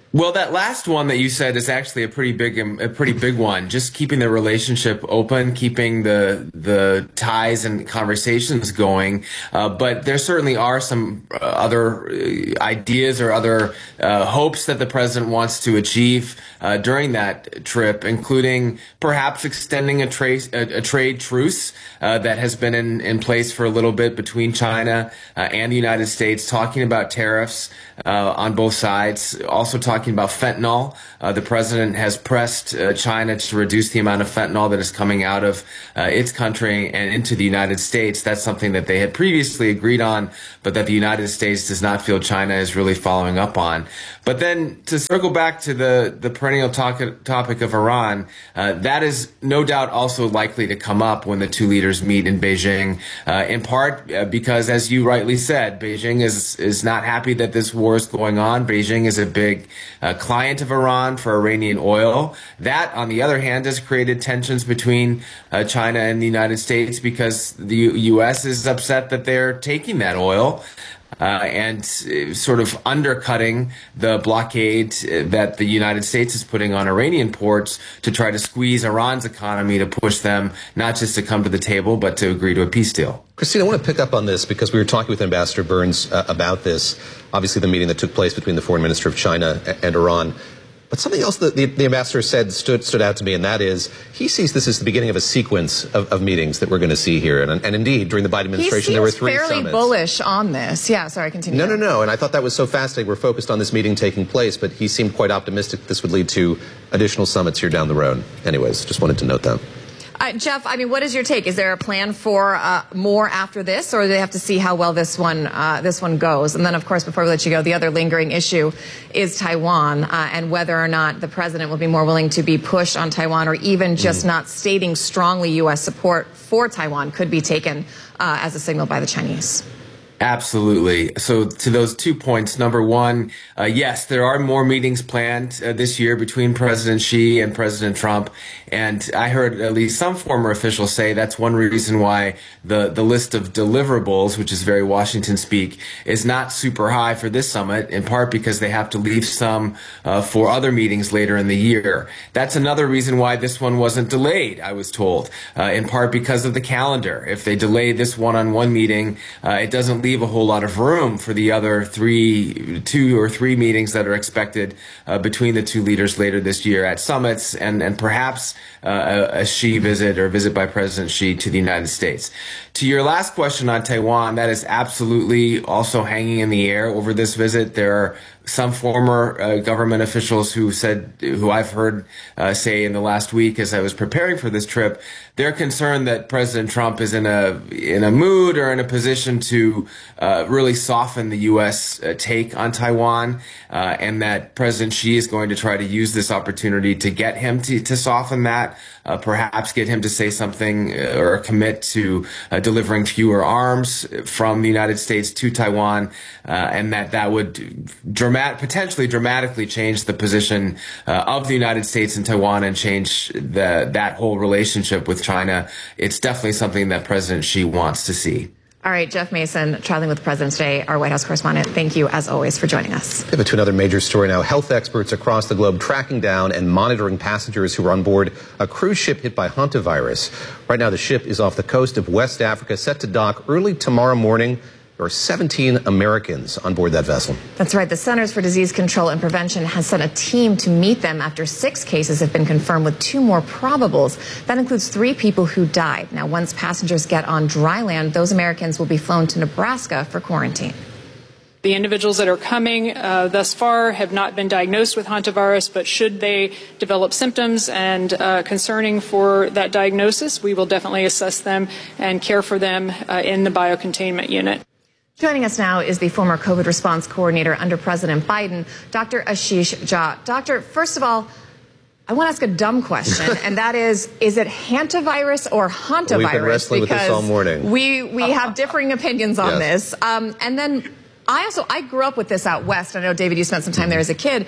Speaker 21: Well, that last one that you said is actually a pretty big, a pretty big one. Just keeping the relationship open, keeping the the ties and conversations going. Uh, but there certainly are some uh, other ideas or other uh, hopes that the president wants to achieve uh, during that trip, including perhaps extending a trade a, a trade truce uh, that has been in, in place for a little bit between China uh, and the United States, talking about tariffs uh, on both sides, also talking about fentanyl. Uh, the president has pressed uh, China to reduce the amount of fentanyl that is coming out of uh, its country and into the United States. That's something that they had previously agreed on, but that the United States does not feel China is really following up on. But then to circle back to the, the perennial talk, topic of Iran, uh, that is no doubt also likely to come up when the two leaders meet in Beijing, uh, in part uh, because, as you rightly said, Beijing is, is not happy that this war is going on. Beijing is a big uh, client of Iran for Iranian oil. That, on the other hand, has created tensions between uh, China and the United States because the U S is upset that they're taking that oil. Uh, and uh, sort of undercutting the blockade uh, that the United States is putting on Iranian ports to try to squeeze Iran's economy to push them not just to come to the table, but to agree to a peace deal.
Speaker 6: Christine, I want to pick up on this because we were talking with Ambassador Burns uh, about this, obviously the meeting that took place between the foreign minister of China and Iran. But something else that the, the ambassador said stood, stood out to me, and that is he sees this as the beginning of a sequence of, of meetings that we're going to see here. And, and indeed, during the Biden administration, there were three
Speaker 7: fairly
Speaker 6: summits.
Speaker 7: bullish on this. Yeah, sorry, continue.
Speaker 6: No, no, no. And I thought that was so fascinating. We're focused on this meeting taking place, but he seemed quite optimistic that this would lead to additional summits here down the road. Anyways, just wanted to note that.
Speaker 7: Uh, Jeff, I mean, what is your take? Is there a plan for uh, more after this, or do they have to see how well this one uh, this one goes? And then, of course, before we let you go, the other lingering issue is Taiwan uh, and whether or not the president will be more willing to be pushed on Taiwan, or even just mm. not stating strongly U S support for Taiwan could be taken uh, as a signal by the Chinese.
Speaker 21: Absolutely. So to those two points, number one, uh, yes, there are more meetings planned uh, this year between President Xi and President Trump. And I heard at least some former officials say that's one reason why the, the list of deliverables, which is very Washington speak, is not super high for this summit, in part because they have to leave some uh, for other meetings later in the year. That's another reason why this one wasn't delayed, I was told, uh, in part because of the calendar. If they delay this one-on-one meeting, uh, it doesn't leave a whole lot of room for the other three, two or three meetings that are expected uh, between the two leaders later this year at summits, and, and perhaps uh, a, a Xi visit or visit by President Xi to the United States. To your last question on Taiwan, that is absolutely also hanging in the air over this visit. There are some former uh, government officials who said, who I've heard uh, say in the last week as I was preparing for this trip, they're concerned that President Trump is in a in a mood or in a position to uh, really soften the U S uh, take on Taiwan, uh, and that President Xi is going to try to use this opportunity to get him to, to soften that, uh, perhaps get him to say something uh, or commit to uh, delivering fewer arms from the United States to Taiwan, uh, and that that would dramatic, potentially dramatically change the position uh, of the United States and Taiwan and change the, that whole relationship with China. It's definitely something that President Xi wants to see.
Speaker 7: All right, Jeff Mason, traveling with the President today, our White House correspondent. Thank you, as always, for joining us.
Speaker 6: Pivot to another major story now. Health experts across the globe tracking down and monitoring passengers who were on board a cruise ship hit by hantavirus. Right now, the ship is off the coast of West Africa, set to dock early tomorrow morning. There are seventeen Americans on board that vessel.
Speaker 7: That's right. The Centers for Disease Control and Prevention has sent a team to meet them after six cases have been confirmed, with two more probables. That includes three people who died. Now, once passengers get on dry land, those Americans will be flown to Nebraska for quarantine.
Speaker 4: The individuals that are coming uh, thus far have not been diagnosed with hantavirus, but should they develop symptoms and uh, concerning for that diagnosis, we will definitely assess them and care for them uh, in the biocontainment unit.
Speaker 7: Joining us now is the former COVID response coordinator under President Biden, Doctor Ashish Jha. Doctor, first of all, I want to ask a dumb question, and that is, is it hantavirus or hantavirus?
Speaker 6: Well, we've been wrestling with this all morning.
Speaker 7: We, we have differing opinions on
Speaker 6: yes.
Speaker 7: this. Um, and then I also, I grew up with this out west. I know, David, you spent some time there as a kid.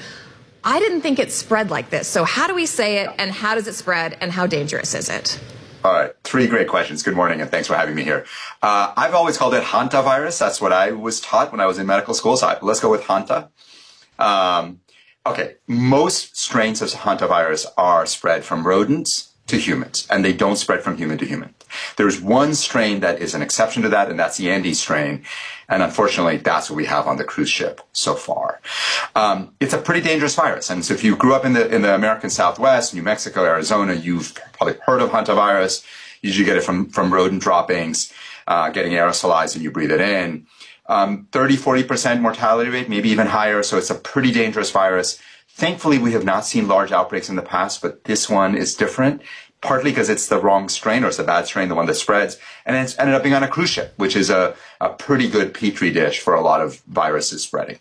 Speaker 7: I didn't think it spread like this. So how do we say it, and how does it spread, and how dangerous is it?
Speaker 22: All right, three great questions. Good morning, and thanks for having me here. Uh, I've always called it hantavirus. That's what I was taught when I was in medical school, so I, let's go with hanta. Um, Okay, most strains of hantavirus are spread from rodents to humans, and they don't spread from human to human. There's one strain that is an exception to that, and that's the Andes strain. And unfortunately, that's what we have on the cruise ship so far. Um, it's a pretty dangerous virus. And so if you grew up in the in the American Southwest, New Mexico, Arizona, you've probably heard of hantavirus. You usually get it from, from rodent droppings, uh, getting aerosolized, and you breathe it in. Um, thirty, forty percent mortality rate, maybe even higher. So it's a pretty dangerous virus. Thankfully, we have not seen large outbreaks in the past, but this one is different. Partly because it's the wrong strain, or it's a bad strain, the one that spreads, and it's ended up being on a cruise ship, which is a, a pretty good petri dish for a lot of viruses spreading.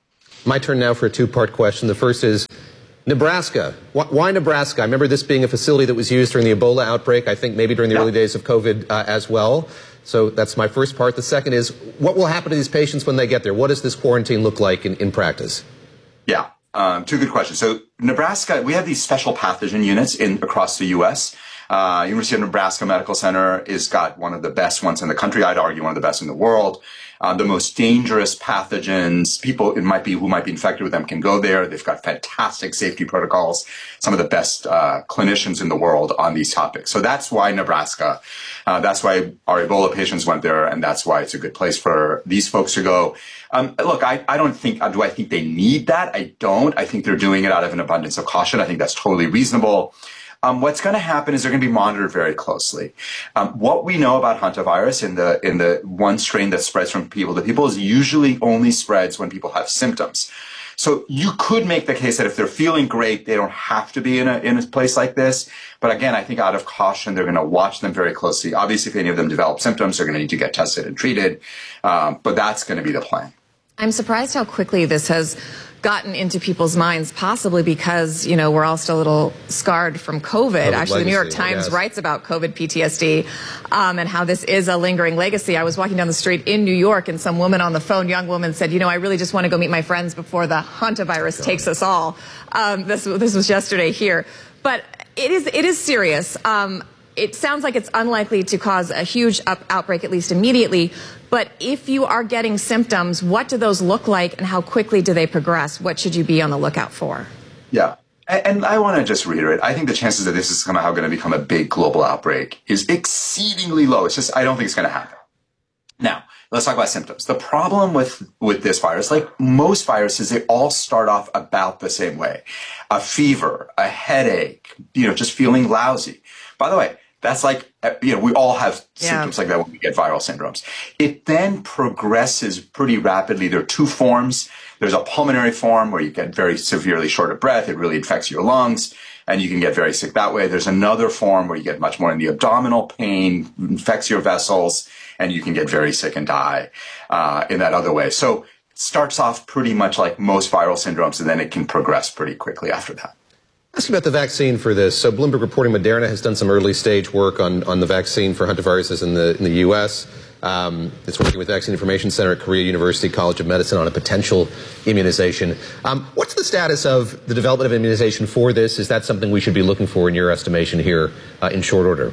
Speaker 6: My turn now for a two-part question. The first is Nebraska. Why Nebraska? I remember this being a facility that was used during the Ebola outbreak, I think maybe during the yeah. early days of COVID uh, as well. So that's my first part. The second is, what will happen to these patients when they get there? What does this quarantine look like in, in practice?
Speaker 22: Yeah. Um, two good questions. So Nebraska, we have these special pathogen units in across the U S Uh, University of Nebraska Medical Center is got one of the best ones in the country. I'd argue one of the best in the world. Uh, the most dangerous pathogens, people it might be who might be infected with them can go there. They've got fantastic safety protocols. Some of the best uh, clinicians in the world on these topics. So that's why Nebraska. Uh, that's why our Ebola patients went there, and that's why it's a good place for these folks to go. Um, look, I, I don't think, do I think they need that? I don't. I think they're doing it out of an abundance of caution. I think that's totally reasonable. Um, what's going to happen is they're going to be monitored very closely. Um, what we know about hantavirus in the in the one strain that spreads from people to people is usually only spreads when people have symptoms. So you could make the case that if they're feeling great, they don't have to be in a in a place like this. But again, I think out of caution, they're going to watch them very closely. Obviously, if any of them develop symptoms, they're going to need to get tested and treated. Um, but that's going to be the plan.
Speaker 7: I'm surprised how quickly this has gotten into people's minds, possibly because, you know, we're all still a little scarred from COVID. COVID Actually, the New York Times writes about COVID P T S D um, and how this is a lingering legacy. I was walking down the street in New York, and some woman on the phone, young woman, said, you know, I really just want to go meet my friends before the hantavirus takes us all. Um, this, this was yesterday here. But it is, it is serious. Um, it sounds like it's unlikely to cause a huge up outbreak, at least immediately. But if you are getting symptoms, what do those look like, and how quickly do they progress? What should you be on the lookout for?
Speaker 22: Yeah. And I want to just reiterate, I think the chances that this is somehow going to become a big global outbreak is exceedingly low. It's just, I don't think it's going to happen. Now, let's talk about symptoms. The problem with, with this virus, like most viruses, they all start off about the same way. A fever, a headache, you know, just feeling lousy. By the way, that's like, you know, we all have yeah. symptoms like that when we get viral syndromes. It then progresses pretty rapidly. There are two forms. There's a pulmonary form where you get very severely short of breath. It really infects your lungs, and you can get very sick that way. There's another form where you get much more in the abdominal pain, infects your vessels, and you can get very sick and die uh, in that other way. So it starts off pretty much like most viral syndromes, and then it can progress pretty quickly after that.
Speaker 6: Ask about the vaccine for this. So Bloomberg reporting Moderna has done some early stage work on, on the vaccine for hantaviruses in the in the U S. Um, it's working with the Vaccine Information Center at Korea University College of Medicine on a potential immunization. Um, what's the status of the development of immunization for this? Is that something we should be looking for in your estimation here uh, in short order?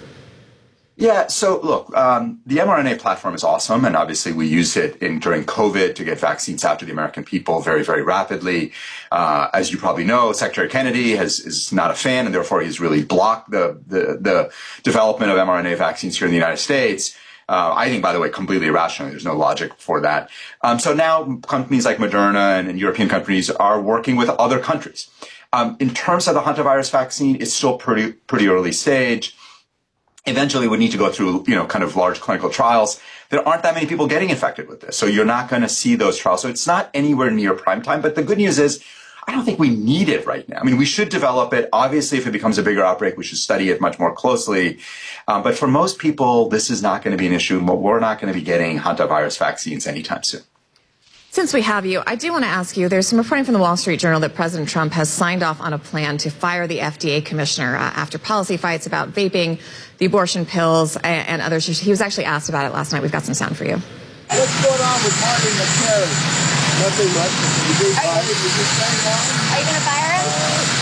Speaker 22: Yeah, so look, um, the mRNA platform is awesome, and obviously we use it in during COVID to get vaccines out to the American people very, very rapidly. Uh, as you probably know, Secretary Kennedy has, is not a fan, and therefore he's really blocked the, the, the development of mRNA vaccines here in the United States. Uh, I think, by the way, completely irrationally. There's no logic for that. Um, so now companies like Moderna and, and European companies are working with other countries. Um, in terms of the hantavirus vaccine, it's still pretty, pretty early stage. Eventually, we need to go through, you know, kind of large clinical trials. There aren't that many people getting infected with this, so you're not going to see those trials. So it's not anywhere near prime time. But the good news is, I don't think we need it right now. I mean, we should develop it. Obviously, if it becomes a bigger outbreak, we should study it much more closely. Um, but for most people, this is not going to be an issue. We're not going to be getting hantavirus vaccines anytime soon.
Speaker 7: Since we have you, I do want to ask you, there's some reporting from the Wall Street Journal that President Trump has signed off on a plan to fire the F D A commissioner uh, after policy fights about vaping, the abortion pills, and, and others. He was actually asked about it last night. We've got some sound for you.
Speaker 1: What's going on with Martin McCary? Nothing much. You being fired? You just saying on?
Speaker 3: Are you going to fire him?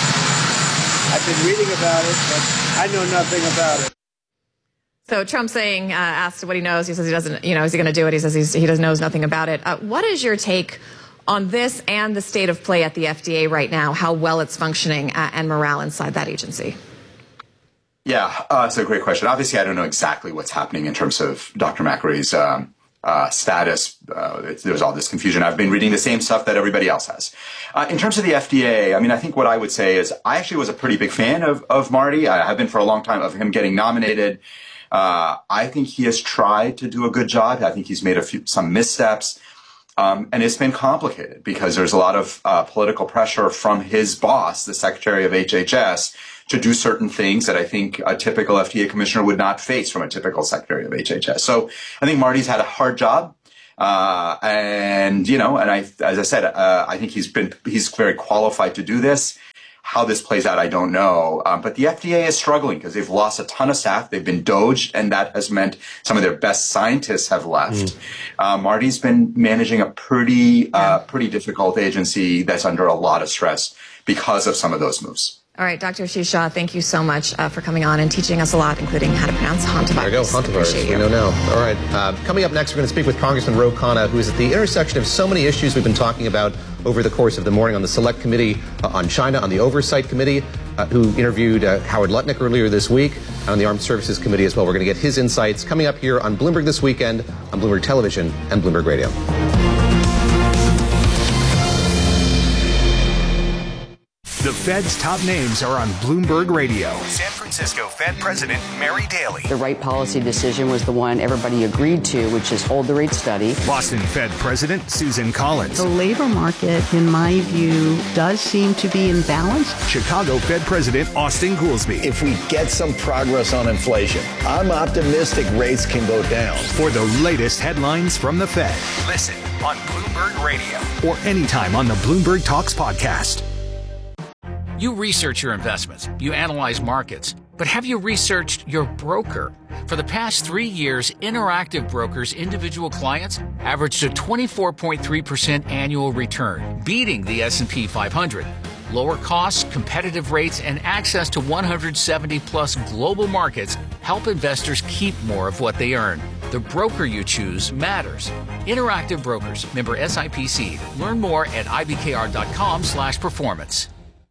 Speaker 1: Uh, I've been reading about it, but I know nothing about it.
Speaker 7: So Trump saying, uh, asked what he knows. He says he doesn't, you know, is he going to do it? He says he's, he doesn't knows nothing about it. Uh, what is your take on this and the state of play at the F D A right now, how well it's functioning uh, and morale inside that agency?
Speaker 22: Yeah, uh, it's a great question. Obviously, I don't know exactly what's happening in terms of Doctor McRae's um, uh, status. Uh, there's all this confusion. I've been reading the same stuff that everybody else has. Uh, in terms of the F D A, I mean, I think what I would say is I actually was a pretty big fan of, of Marty. I have been for a long time, of him getting nominated. Uh, I think he has tried to do a good job. I think he's made a few, some missteps. Um, and it's been complicated because there's a lot of uh, political pressure from his boss, the Secretary of H H S, to do certain things that I think a typical F D A commissioner would not face from a typical Secretary of H H S. So I think Marty's had a hard job. Uh, and, you know, and I, as I said, uh, I think he's been, he's very qualified to do this. How this plays out, I don't know. Um, but the F D A is struggling because they've lost a ton of staff. They've been doged, and that has meant some of their best scientists have left. Mm. Uh, Marty's been managing a pretty, uh, pretty difficult agency that's under a lot of stress because of some of those moves.
Speaker 7: All right, Doctor Ashish Shah, thank you so much uh, for coming on and teaching us a lot, including how to pronounce hantavirus.
Speaker 6: There you go, hantavirus. We know now. All right. Uh, coming up next, we're going to speak with Congressman Ro Khanna, who is at the intersection of so many issues we've been talking about over the course of the morning on the Select Committee uh, on China, on the Oversight Committee, uh, who interviewed uh, Howard Lutnick earlier this week, and on the Armed Services Committee as well. We're going to get his insights coming up here on Bloomberg This Weekend, on Bloomberg Television and Bloomberg Radio.
Speaker 2: The Fed's top names are on Bloomberg Radio. San Francisco Fed President Mary Daly.
Speaker 3: The right policy decision was the one everybody agreed to, which is hold the rate steady.
Speaker 2: Boston Fed President Susan Collins.
Speaker 8: The labor market, in my view, does seem to be in balance.
Speaker 2: Chicago Fed President Austin Goolsbee.
Speaker 1: If we get some progress on inflation, I'm optimistic rates can go down.
Speaker 2: For the latest headlines from the Fed, listen on Bloomberg Radio or anytime on the Bloomberg Talks podcast.
Speaker 11: You research your investments, you analyze markets, but have you researched your broker? For the past three years, Interactive Brokers' individual clients averaged a twenty-four point three percent annual return, beating the S and P five hundred. Lower costs, competitive rates, and access to one hundred seventy plus global markets help investors keep more of what they earn. The broker you choose matters. Interactive Brokers, member S I P C. Learn more at ibkr.com slash performance.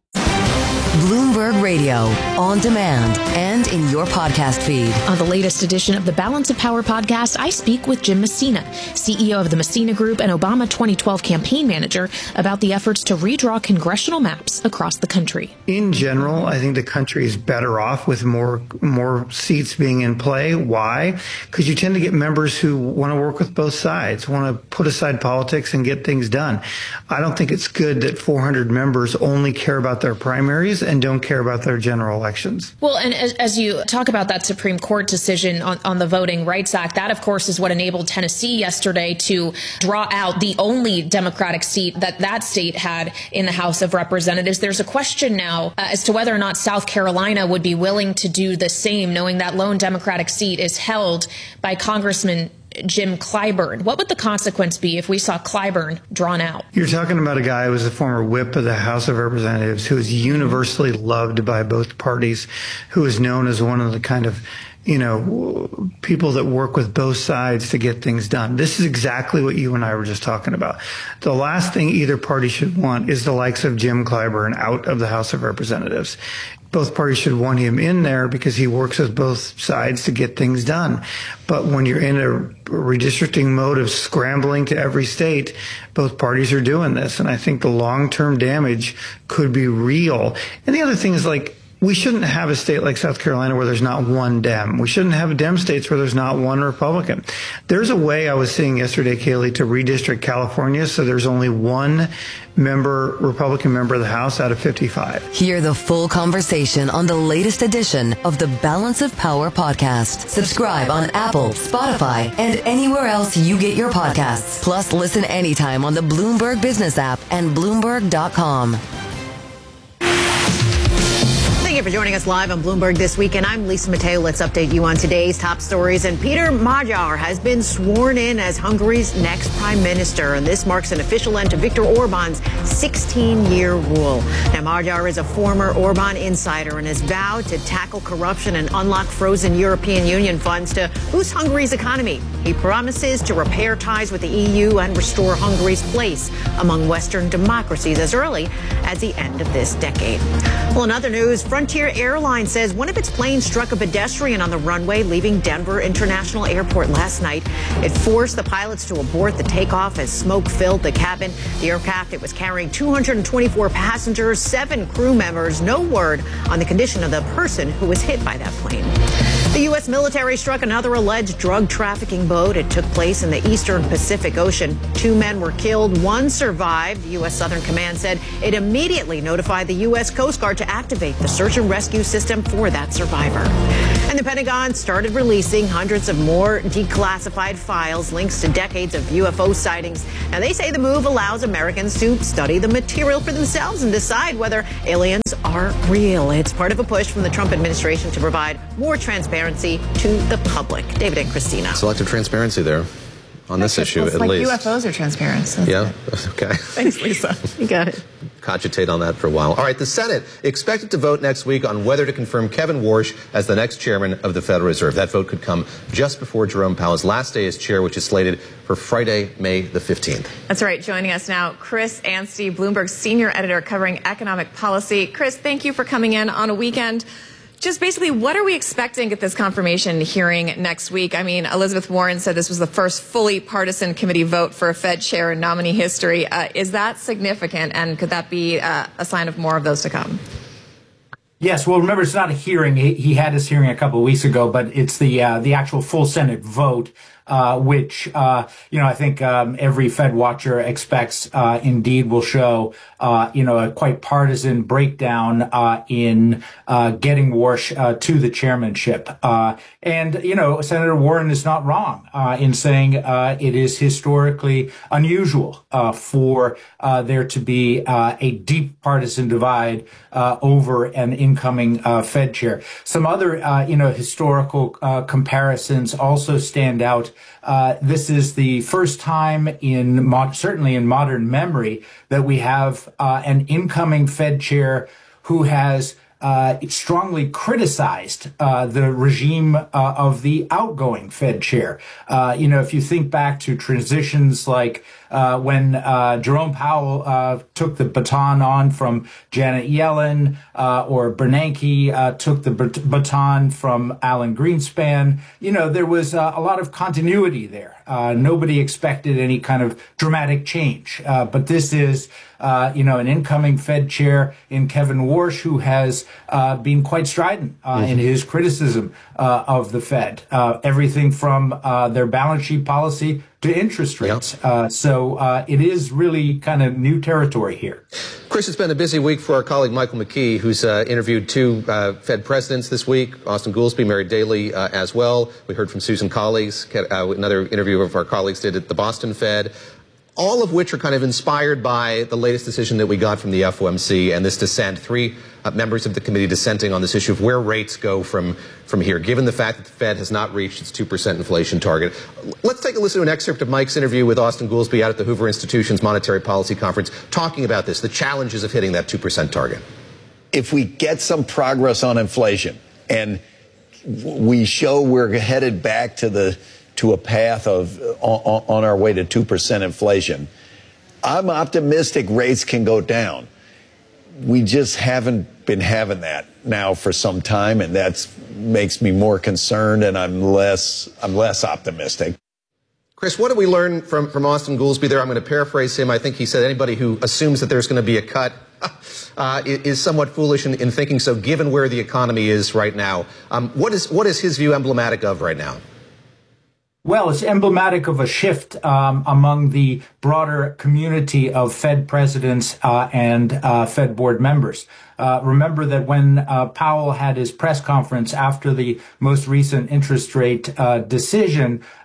Speaker 15: Bloomberg Radio, on demand and in your podcast feed.
Speaker 23: On the latest edition of the Balance of Power podcast, I speak with Jim Messina, C E O of the Messina Group and Obama twenty twelve campaign manager, about the efforts to redraw congressional maps across the country.
Speaker 24: In general, I think the country is better off with more more seats being in play. Why? Because you tend to get members who want to work with both sides, want to put aside politics and get things done. I don't think it's good that four hundred members only care about their primaries and don't care about their general elections.
Speaker 23: Well, and as, as you talk about that Supreme Court decision on, on the Voting Rights Act, that, of course, is what enabled Tennessee yesterday to draw out the only Democratic seat that that state had in the House of Representatives. There's a question now uh, as to whether or not South Carolina would be willing to do the same, knowing that lone Democratic seat is held by Congressman Jim Clyburn. What would the consequence be if we saw Clyburn drawn out?
Speaker 24: You're talking about a guy who was a former whip of the House of Representatives, who is universally loved by both parties, who is known as one of the kind of, you know, people that work with both sides to get things done. This is exactly what you and I were just talking about. The last thing either party should want is the likes of Jim Clyburn out of the House of Representatives. Both parties should want him in there because he works with both sides to get things done. But when you're in a redistricting mode of scrambling to every state, both parties are doing this. And I think the long-term damage could be real. And the other thing is, like, we shouldn't have a state like South Carolina where there's not one Dem. We shouldn't have Dem states where there's not one Republican. There's a way, I was seeing yesterday, Kaylee, to redistrict California so there's only one member, Republican member of the House out of fifty-five.
Speaker 15: Hear the full conversation on the latest edition of the Balance of Power podcast. Subscribe on Apple, Spotify, and anywhere else you get your podcasts. Plus, listen anytime on the Bloomberg Business app and Bloomberg dot com.
Speaker 5: Thank you for joining us live on Bloomberg This Weekend. I'm Lisa Mateo. Let's update you on today's top stories. And Peter Magyar has been sworn in as Hungary's next prime minister. And this marks an official end to Viktor Orban's sixteen-year rule. Now, Magyar is a former Orban insider and has vowed to tackle corruption and unlock frozen European Union funds to boost Hungary's economy. He promises to repair ties with the E U and restore Hungary's place among Western democracies as early as the end of this decade. Well, in other news, Frontier Airlines says one of its planes struck a pedestrian on the runway leaving Denver International Airport last night. It forced the pilots to abort the takeoff as smoke filled the cabin. The aircraft, it was carrying two hundred twenty-four passengers, seven crew members. No word on the condition of the person who was hit by that plane. The U S military struck another alleged drug trafficking boat. It took place in the eastern Pacific Ocean. Two men were killed. One survived. The U S Southern Command said it immediately notified the U S Coast Guard to activate the search and rescue system for that survivor. And the Pentagon started releasing hundreds of more declassified files, links to decades of U F O sightings. Now, they say the move allows Americans to study the material for themselves and decide whether aliens are real. It's part of a push from the Trump administration to provide more transparency to the public. David and Christina.
Speaker 6: Selective transparency there on this issue,
Speaker 7: it's
Speaker 6: at
Speaker 7: like
Speaker 6: least.
Speaker 7: U F Os are transparent. So
Speaker 6: Yeah? Okay.
Speaker 7: Thanks, Lisa.
Speaker 5: You got it.
Speaker 6: Cogitate on that for a while. All right, the Senate expected to vote next week on whether to confirm Kevin Warsh as the next chairman of the Federal Reserve. That vote could come just before Jerome Powell's last day as chair, which is slated for Friday, May the fifteenth.
Speaker 7: That's right. Joining us now, Chris Anstey, Bloomberg's senior editor covering economic policy. Chris, thank you for coming in on a weekend. Just basically, what are we expecting at this confirmation hearing next week? I mean, Elizabeth Warren said this was the first fully partisan committee vote for a Fed chair in nominee history. Uh, is that significant, and could that be uh, a sign of more of those to come?
Speaker 10: Yes, well, remember, it's not a hearing. He, he had his hearing a couple of weeks ago, but it's the uh, the actual full Senate vote, uh, which, uh, you know, I think um, every Fed watcher expects uh, indeed will show, uh, you know, a quite partisan breakdown uh, in uh, getting Warsh uh, to the chairmanship. Uh, and, you know, Senator Warren is not wrong uh, in saying uh, it is historically unusual uh, for uh, there to be uh, a deep partisan divide uh, over an incoming uh, Fed chair. Some other, uh, you know, historical uh, comparisons also stand out. Uh, this is the first time in mod- certainly in modern memory that we have uh, an incoming Fed chair who has uh, strongly criticized uh, the regime uh, of the outgoing Fed chair. Uh, you know, if you think back to transitions like uh, when uh, Jerome Powell uh, took the baton on from Janet Yellen, uh, or Bernanke uh, took the bat- baton from Alan Greenspan, you know, there was uh, a lot of continuity there. Uh, nobody expected any kind of dramatic change. Uh, but this is, uh, you know, an incoming Fed chair in Kevin Warsh, who has uh, been quite strident uh, mm-hmm. in his criticism uh, of the Fed. Uh, everything from uh, their balance sheet policy to interest rates. Yep. Uh, so uh, it is really kind of new territory here.
Speaker 6: Chris, it's been a busy week for our colleague Michael McKee, who's uh, interviewed two uh, Fed presidents this week, Austin Goolsbee, Mary Daly uh, as well. We heard from Susan Collins, uh, another interview of our colleagues did at the Boston Fed, all of which are kind of inspired by the latest decision that we got from the F O M C and this dissent, three uh, members of the committee dissenting on this issue of where rates go from, from here, given the fact that the Fed has not reached its two percent inflation target. Let's take a listen to an excerpt of Mike's interview with Austin Goolsbee out at the Hoover Institution's Monetary Policy Conference, talking about this, the challenges of hitting that two percent target.
Speaker 1: If we get some progress on inflation and we show we're headed back to the to a path of on, on our way to two percent inflation, I'm optimistic rates can go down. We just haven't been having that now for some time, and that makes me more concerned, and I'm less I'm less optimistic.
Speaker 6: Chris, what did we learn from, from Austin Goolsbee there? I'm going to paraphrase him. I think he said anybody who assumes that there's going to be a cut uh, is somewhat foolish in, in thinking so, given where the economy is right now. Um, what is what is his view emblematic of right now?
Speaker 10: Well, it's emblematic of a shift um, among the broader community of Fed presidents uh, and uh, Fed board members. Uh, remember that when uh, Powell had his press conference after the most recent interest rate uh, decision,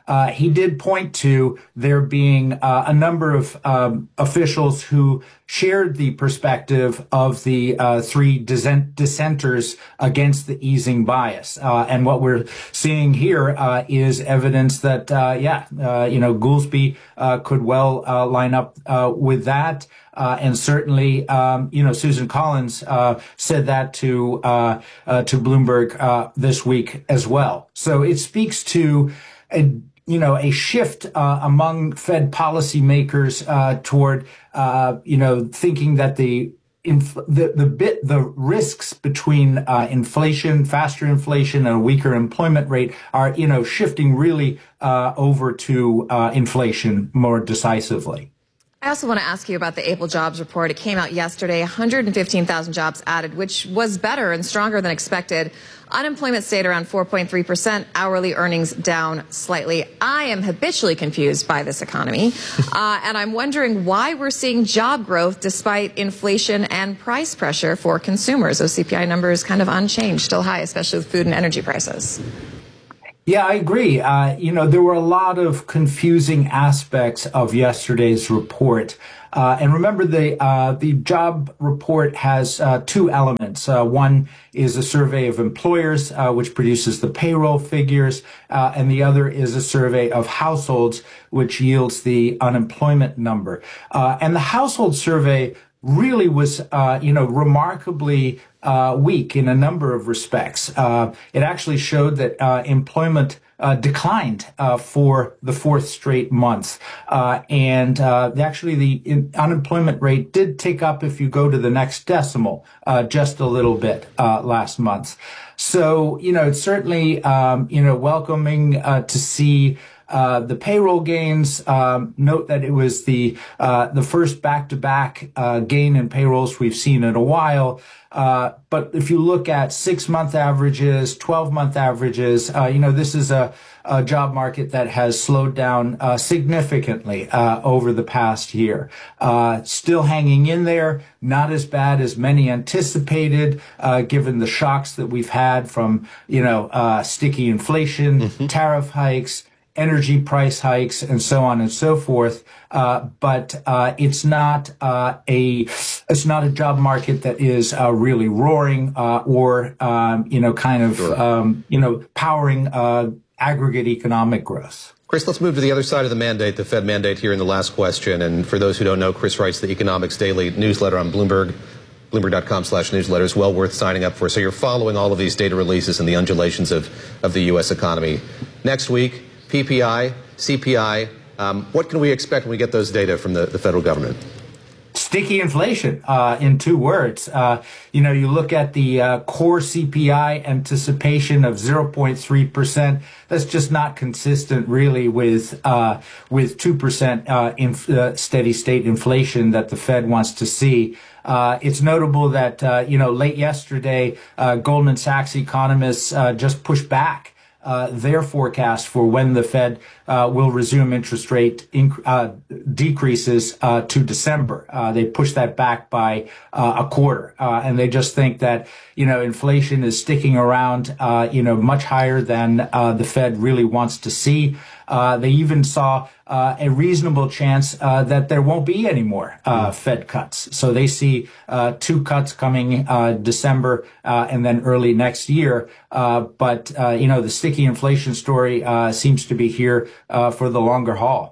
Speaker 10: uh, he did point to there being uh, a number of um, officials who shared the perspective of the uh, three dissent- dissenters against the easing bias. Uh, and what we're seeing here uh, is evidence that, uh, yeah, uh, you know, Goolsbee uh, could well uh, line up uh, with that. Uh, and certainly, um, you know, Susan Collins uh, said that to uh, uh, to Bloomberg uh, this week as well. So it speaks to a you know a shift uh, among Fed policymakers uh, toward uh, you know thinking that the Inf- the the bit the risks between uh, inflation, faster inflation, and a weaker employment rate are you know shifting really uh, over to uh, inflation more decisively.
Speaker 7: I also want to ask you about the April jobs report. It came out yesterday, one hundred fifteen thousand jobs added, which was better and stronger than expected. Unemployment stayed around four point three percent, hourly earnings down slightly. I am habitually confused by this economy, uh, and I'm wondering why we're seeing job growth despite inflation and price pressure for consumers. Those C P I numbers kind of unchanged, still high, especially with food and energy prices.
Speaker 10: Yeah, I agree. Uh, you know, there were a lot of confusing aspects of yesterday's report. Uh, and remember, the uh, the job report has uh, two elements. Uh, one is a survey of employers, uh, which produces the payroll figures, uh, and the other is a survey of households, which yields the unemployment number. Uh, and the household survey really was, uh, you know, remarkably uh, weak in a number of respects. Uh, it actually showed that uh, employment uh, declined uh, for the fourth straight month. Uh, and uh, actually the in- unemployment rate did tick up if you go to the next decimal uh, just a little bit uh, last month. So, you know, it's certainly, um, you know, welcoming uh, to see Uh, the payroll gains. Um, note that it was the uh, the first back-to-back uh, gain in payrolls we've seen in a while. Uh, but if you look at six-month averages, twelve-month averages, uh, you know, this is a, a job market that has slowed down uh, significantly uh, over the past year. Uh, still hanging in there, not as bad as many anticipated, uh, given the shocks that we've had from, you know, uh, sticky inflation, mm-hmm. tariff hikes, energy price hikes, and so on and so forth. Uh, but uh, it's not uh, a it's not a job market that is uh, really roaring uh, or um, you know kind of um, you know powering uh, aggregate economic growth.
Speaker 6: Chris, let's move to the other side of the mandate, the Fed mandate here in the last question. And for those who don't know, Chris writes the Economics Daily newsletter on Bloomberg. Bloomberg.com slash newsletter is well worth signing up for. So you're following all of these data releases and the undulations of, of the U S economy. Next week, P P I, C P I, um, what can we expect when we get those data from the, the federal government?
Speaker 10: Sticky inflation, uh, in two words. Uh, you know, you look at the uh, core C P I anticipation of zero point three percent. That's just not consistent, really, with uh, with two percent uh, inf- uh, steady state inflation that the Fed wants to see. Uh, it's notable that, uh, you know, late yesterday, uh, Goldman Sachs economists uh, just pushed back Uh, their forecast for when the Fed uh, will resume interest rate inc- uh, decreases uh, to December. Uh, they pushed that back by uh, a quarter, uh, and they just think that you know inflation is sticking around, uh, you know, much higher than uh, the Fed really wants to see. Uh, they even saw uh, a reasonable chance uh, that there won't be any more uh, Fed cuts. So they see uh, two cuts coming uh, December uh, and then early next year. Uh, but, uh, you know, the sticky inflation story uh, seems to be here uh, for the longer haul.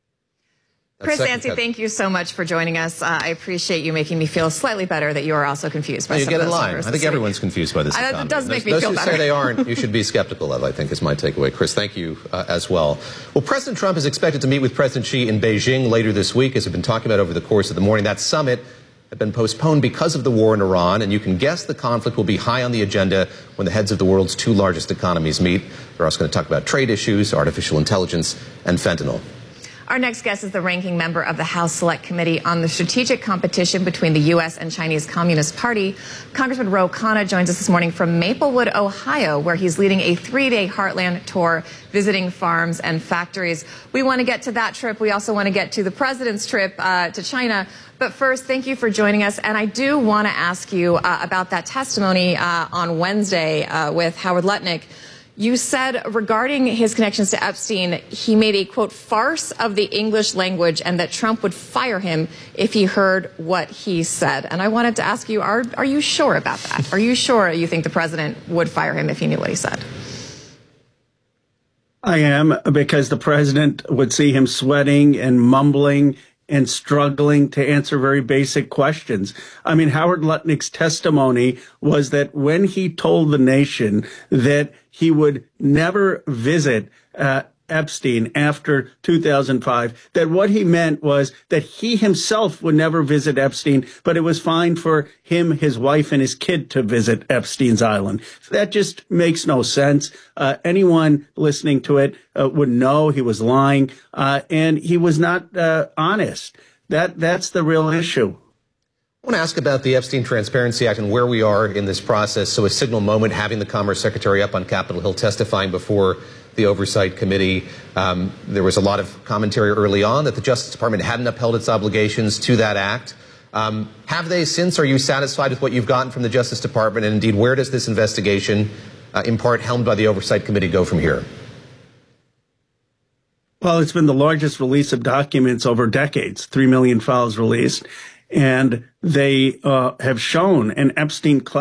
Speaker 7: Chris Yancey, thank you so much for joining us. Uh, I appreciate you making me feel slightly better that you are also confused by
Speaker 6: no, you
Speaker 7: some
Speaker 6: get
Speaker 7: of
Speaker 6: in
Speaker 7: those
Speaker 6: line.
Speaker 7: numbers.
Speaker 6: I think everyone's week. confused by this
Speaker 7: I,
Speaker 6: economy.
Speaker 7: It does make
Speaker 6: those,
Speaker 7: me feel
Speaker 6: those
Speaker 7: better.
Speaker 6: Those who say they aren't, you should be skeptical of, I think, is my takeaway. Chris, thank you uh, as well. Well, President Trump is expected to meet with President Xi in Beijing later this week, as we've been talking about over the course of the morning. That summit had been postponed because of the war in Iran, and you can guess the conflict will be high on the agenda when the heads of the world's two largest economies meet. They're also going to talk about trade issues, artificial intelligence, and fentanyl.
Speaker 7: Our next guest is the ranking member of the House Select Committee on the Strategic Competition between the U S and Chinese Communist Party. Congressman Ro Khanna joins us this morning from Maplewood, Ohio, where he's leading a three-day Heartland tour, visiting farms and factories. We want to get to that trip. We also want to get to the president's trip uh, to China. But first, thank you for joining us. And I do want to ask you uh, about that testimony uh, on Wednesday uh, with Howard Lutnick. You said regarding his connections to Epstein, he made a, quote, farce of the English language and that Trump would fire him if he heard what he said. And I wanted to ask you, are, are you sure about that? Are you sure you think the president would fire him if he knew what he said?
Speaker 12: I am, because the president would see him sweating and mumbling and struggling to answer very basic questions. I mean, Howard Lutnick's testimony was that when he told the nation that he would never visit uh, Epstein after two thousand five, that what he meant was that he himself would never visit Epstein, but it was fine for him, his wife, and his kid to visit Epstein's island. That just makes no sense. Uh, anyone listening to it uh, would know he was lying, uh, and he was not uh, honest. That that's the real issue.
Speaker 6: I want to ask about the Epstein Transparency Act and where we are in this process. So a signal moment, having the Commerce Secretary up on Capitol Hill testifying before the Oversight Committee. Um, there was a lot of commentary early on that the Justice Department hadn't upheld its obligations to that act. Um, have they since? Are you satisfied with what you've gotten from the Justice Department? And indeed, where does this investigation, uh, in part helmed by the Oversight Committee, go from here?
Speaker 12: Well, it's been the largest release of documents over decades, three million files released. And they uh, have shown an Epstein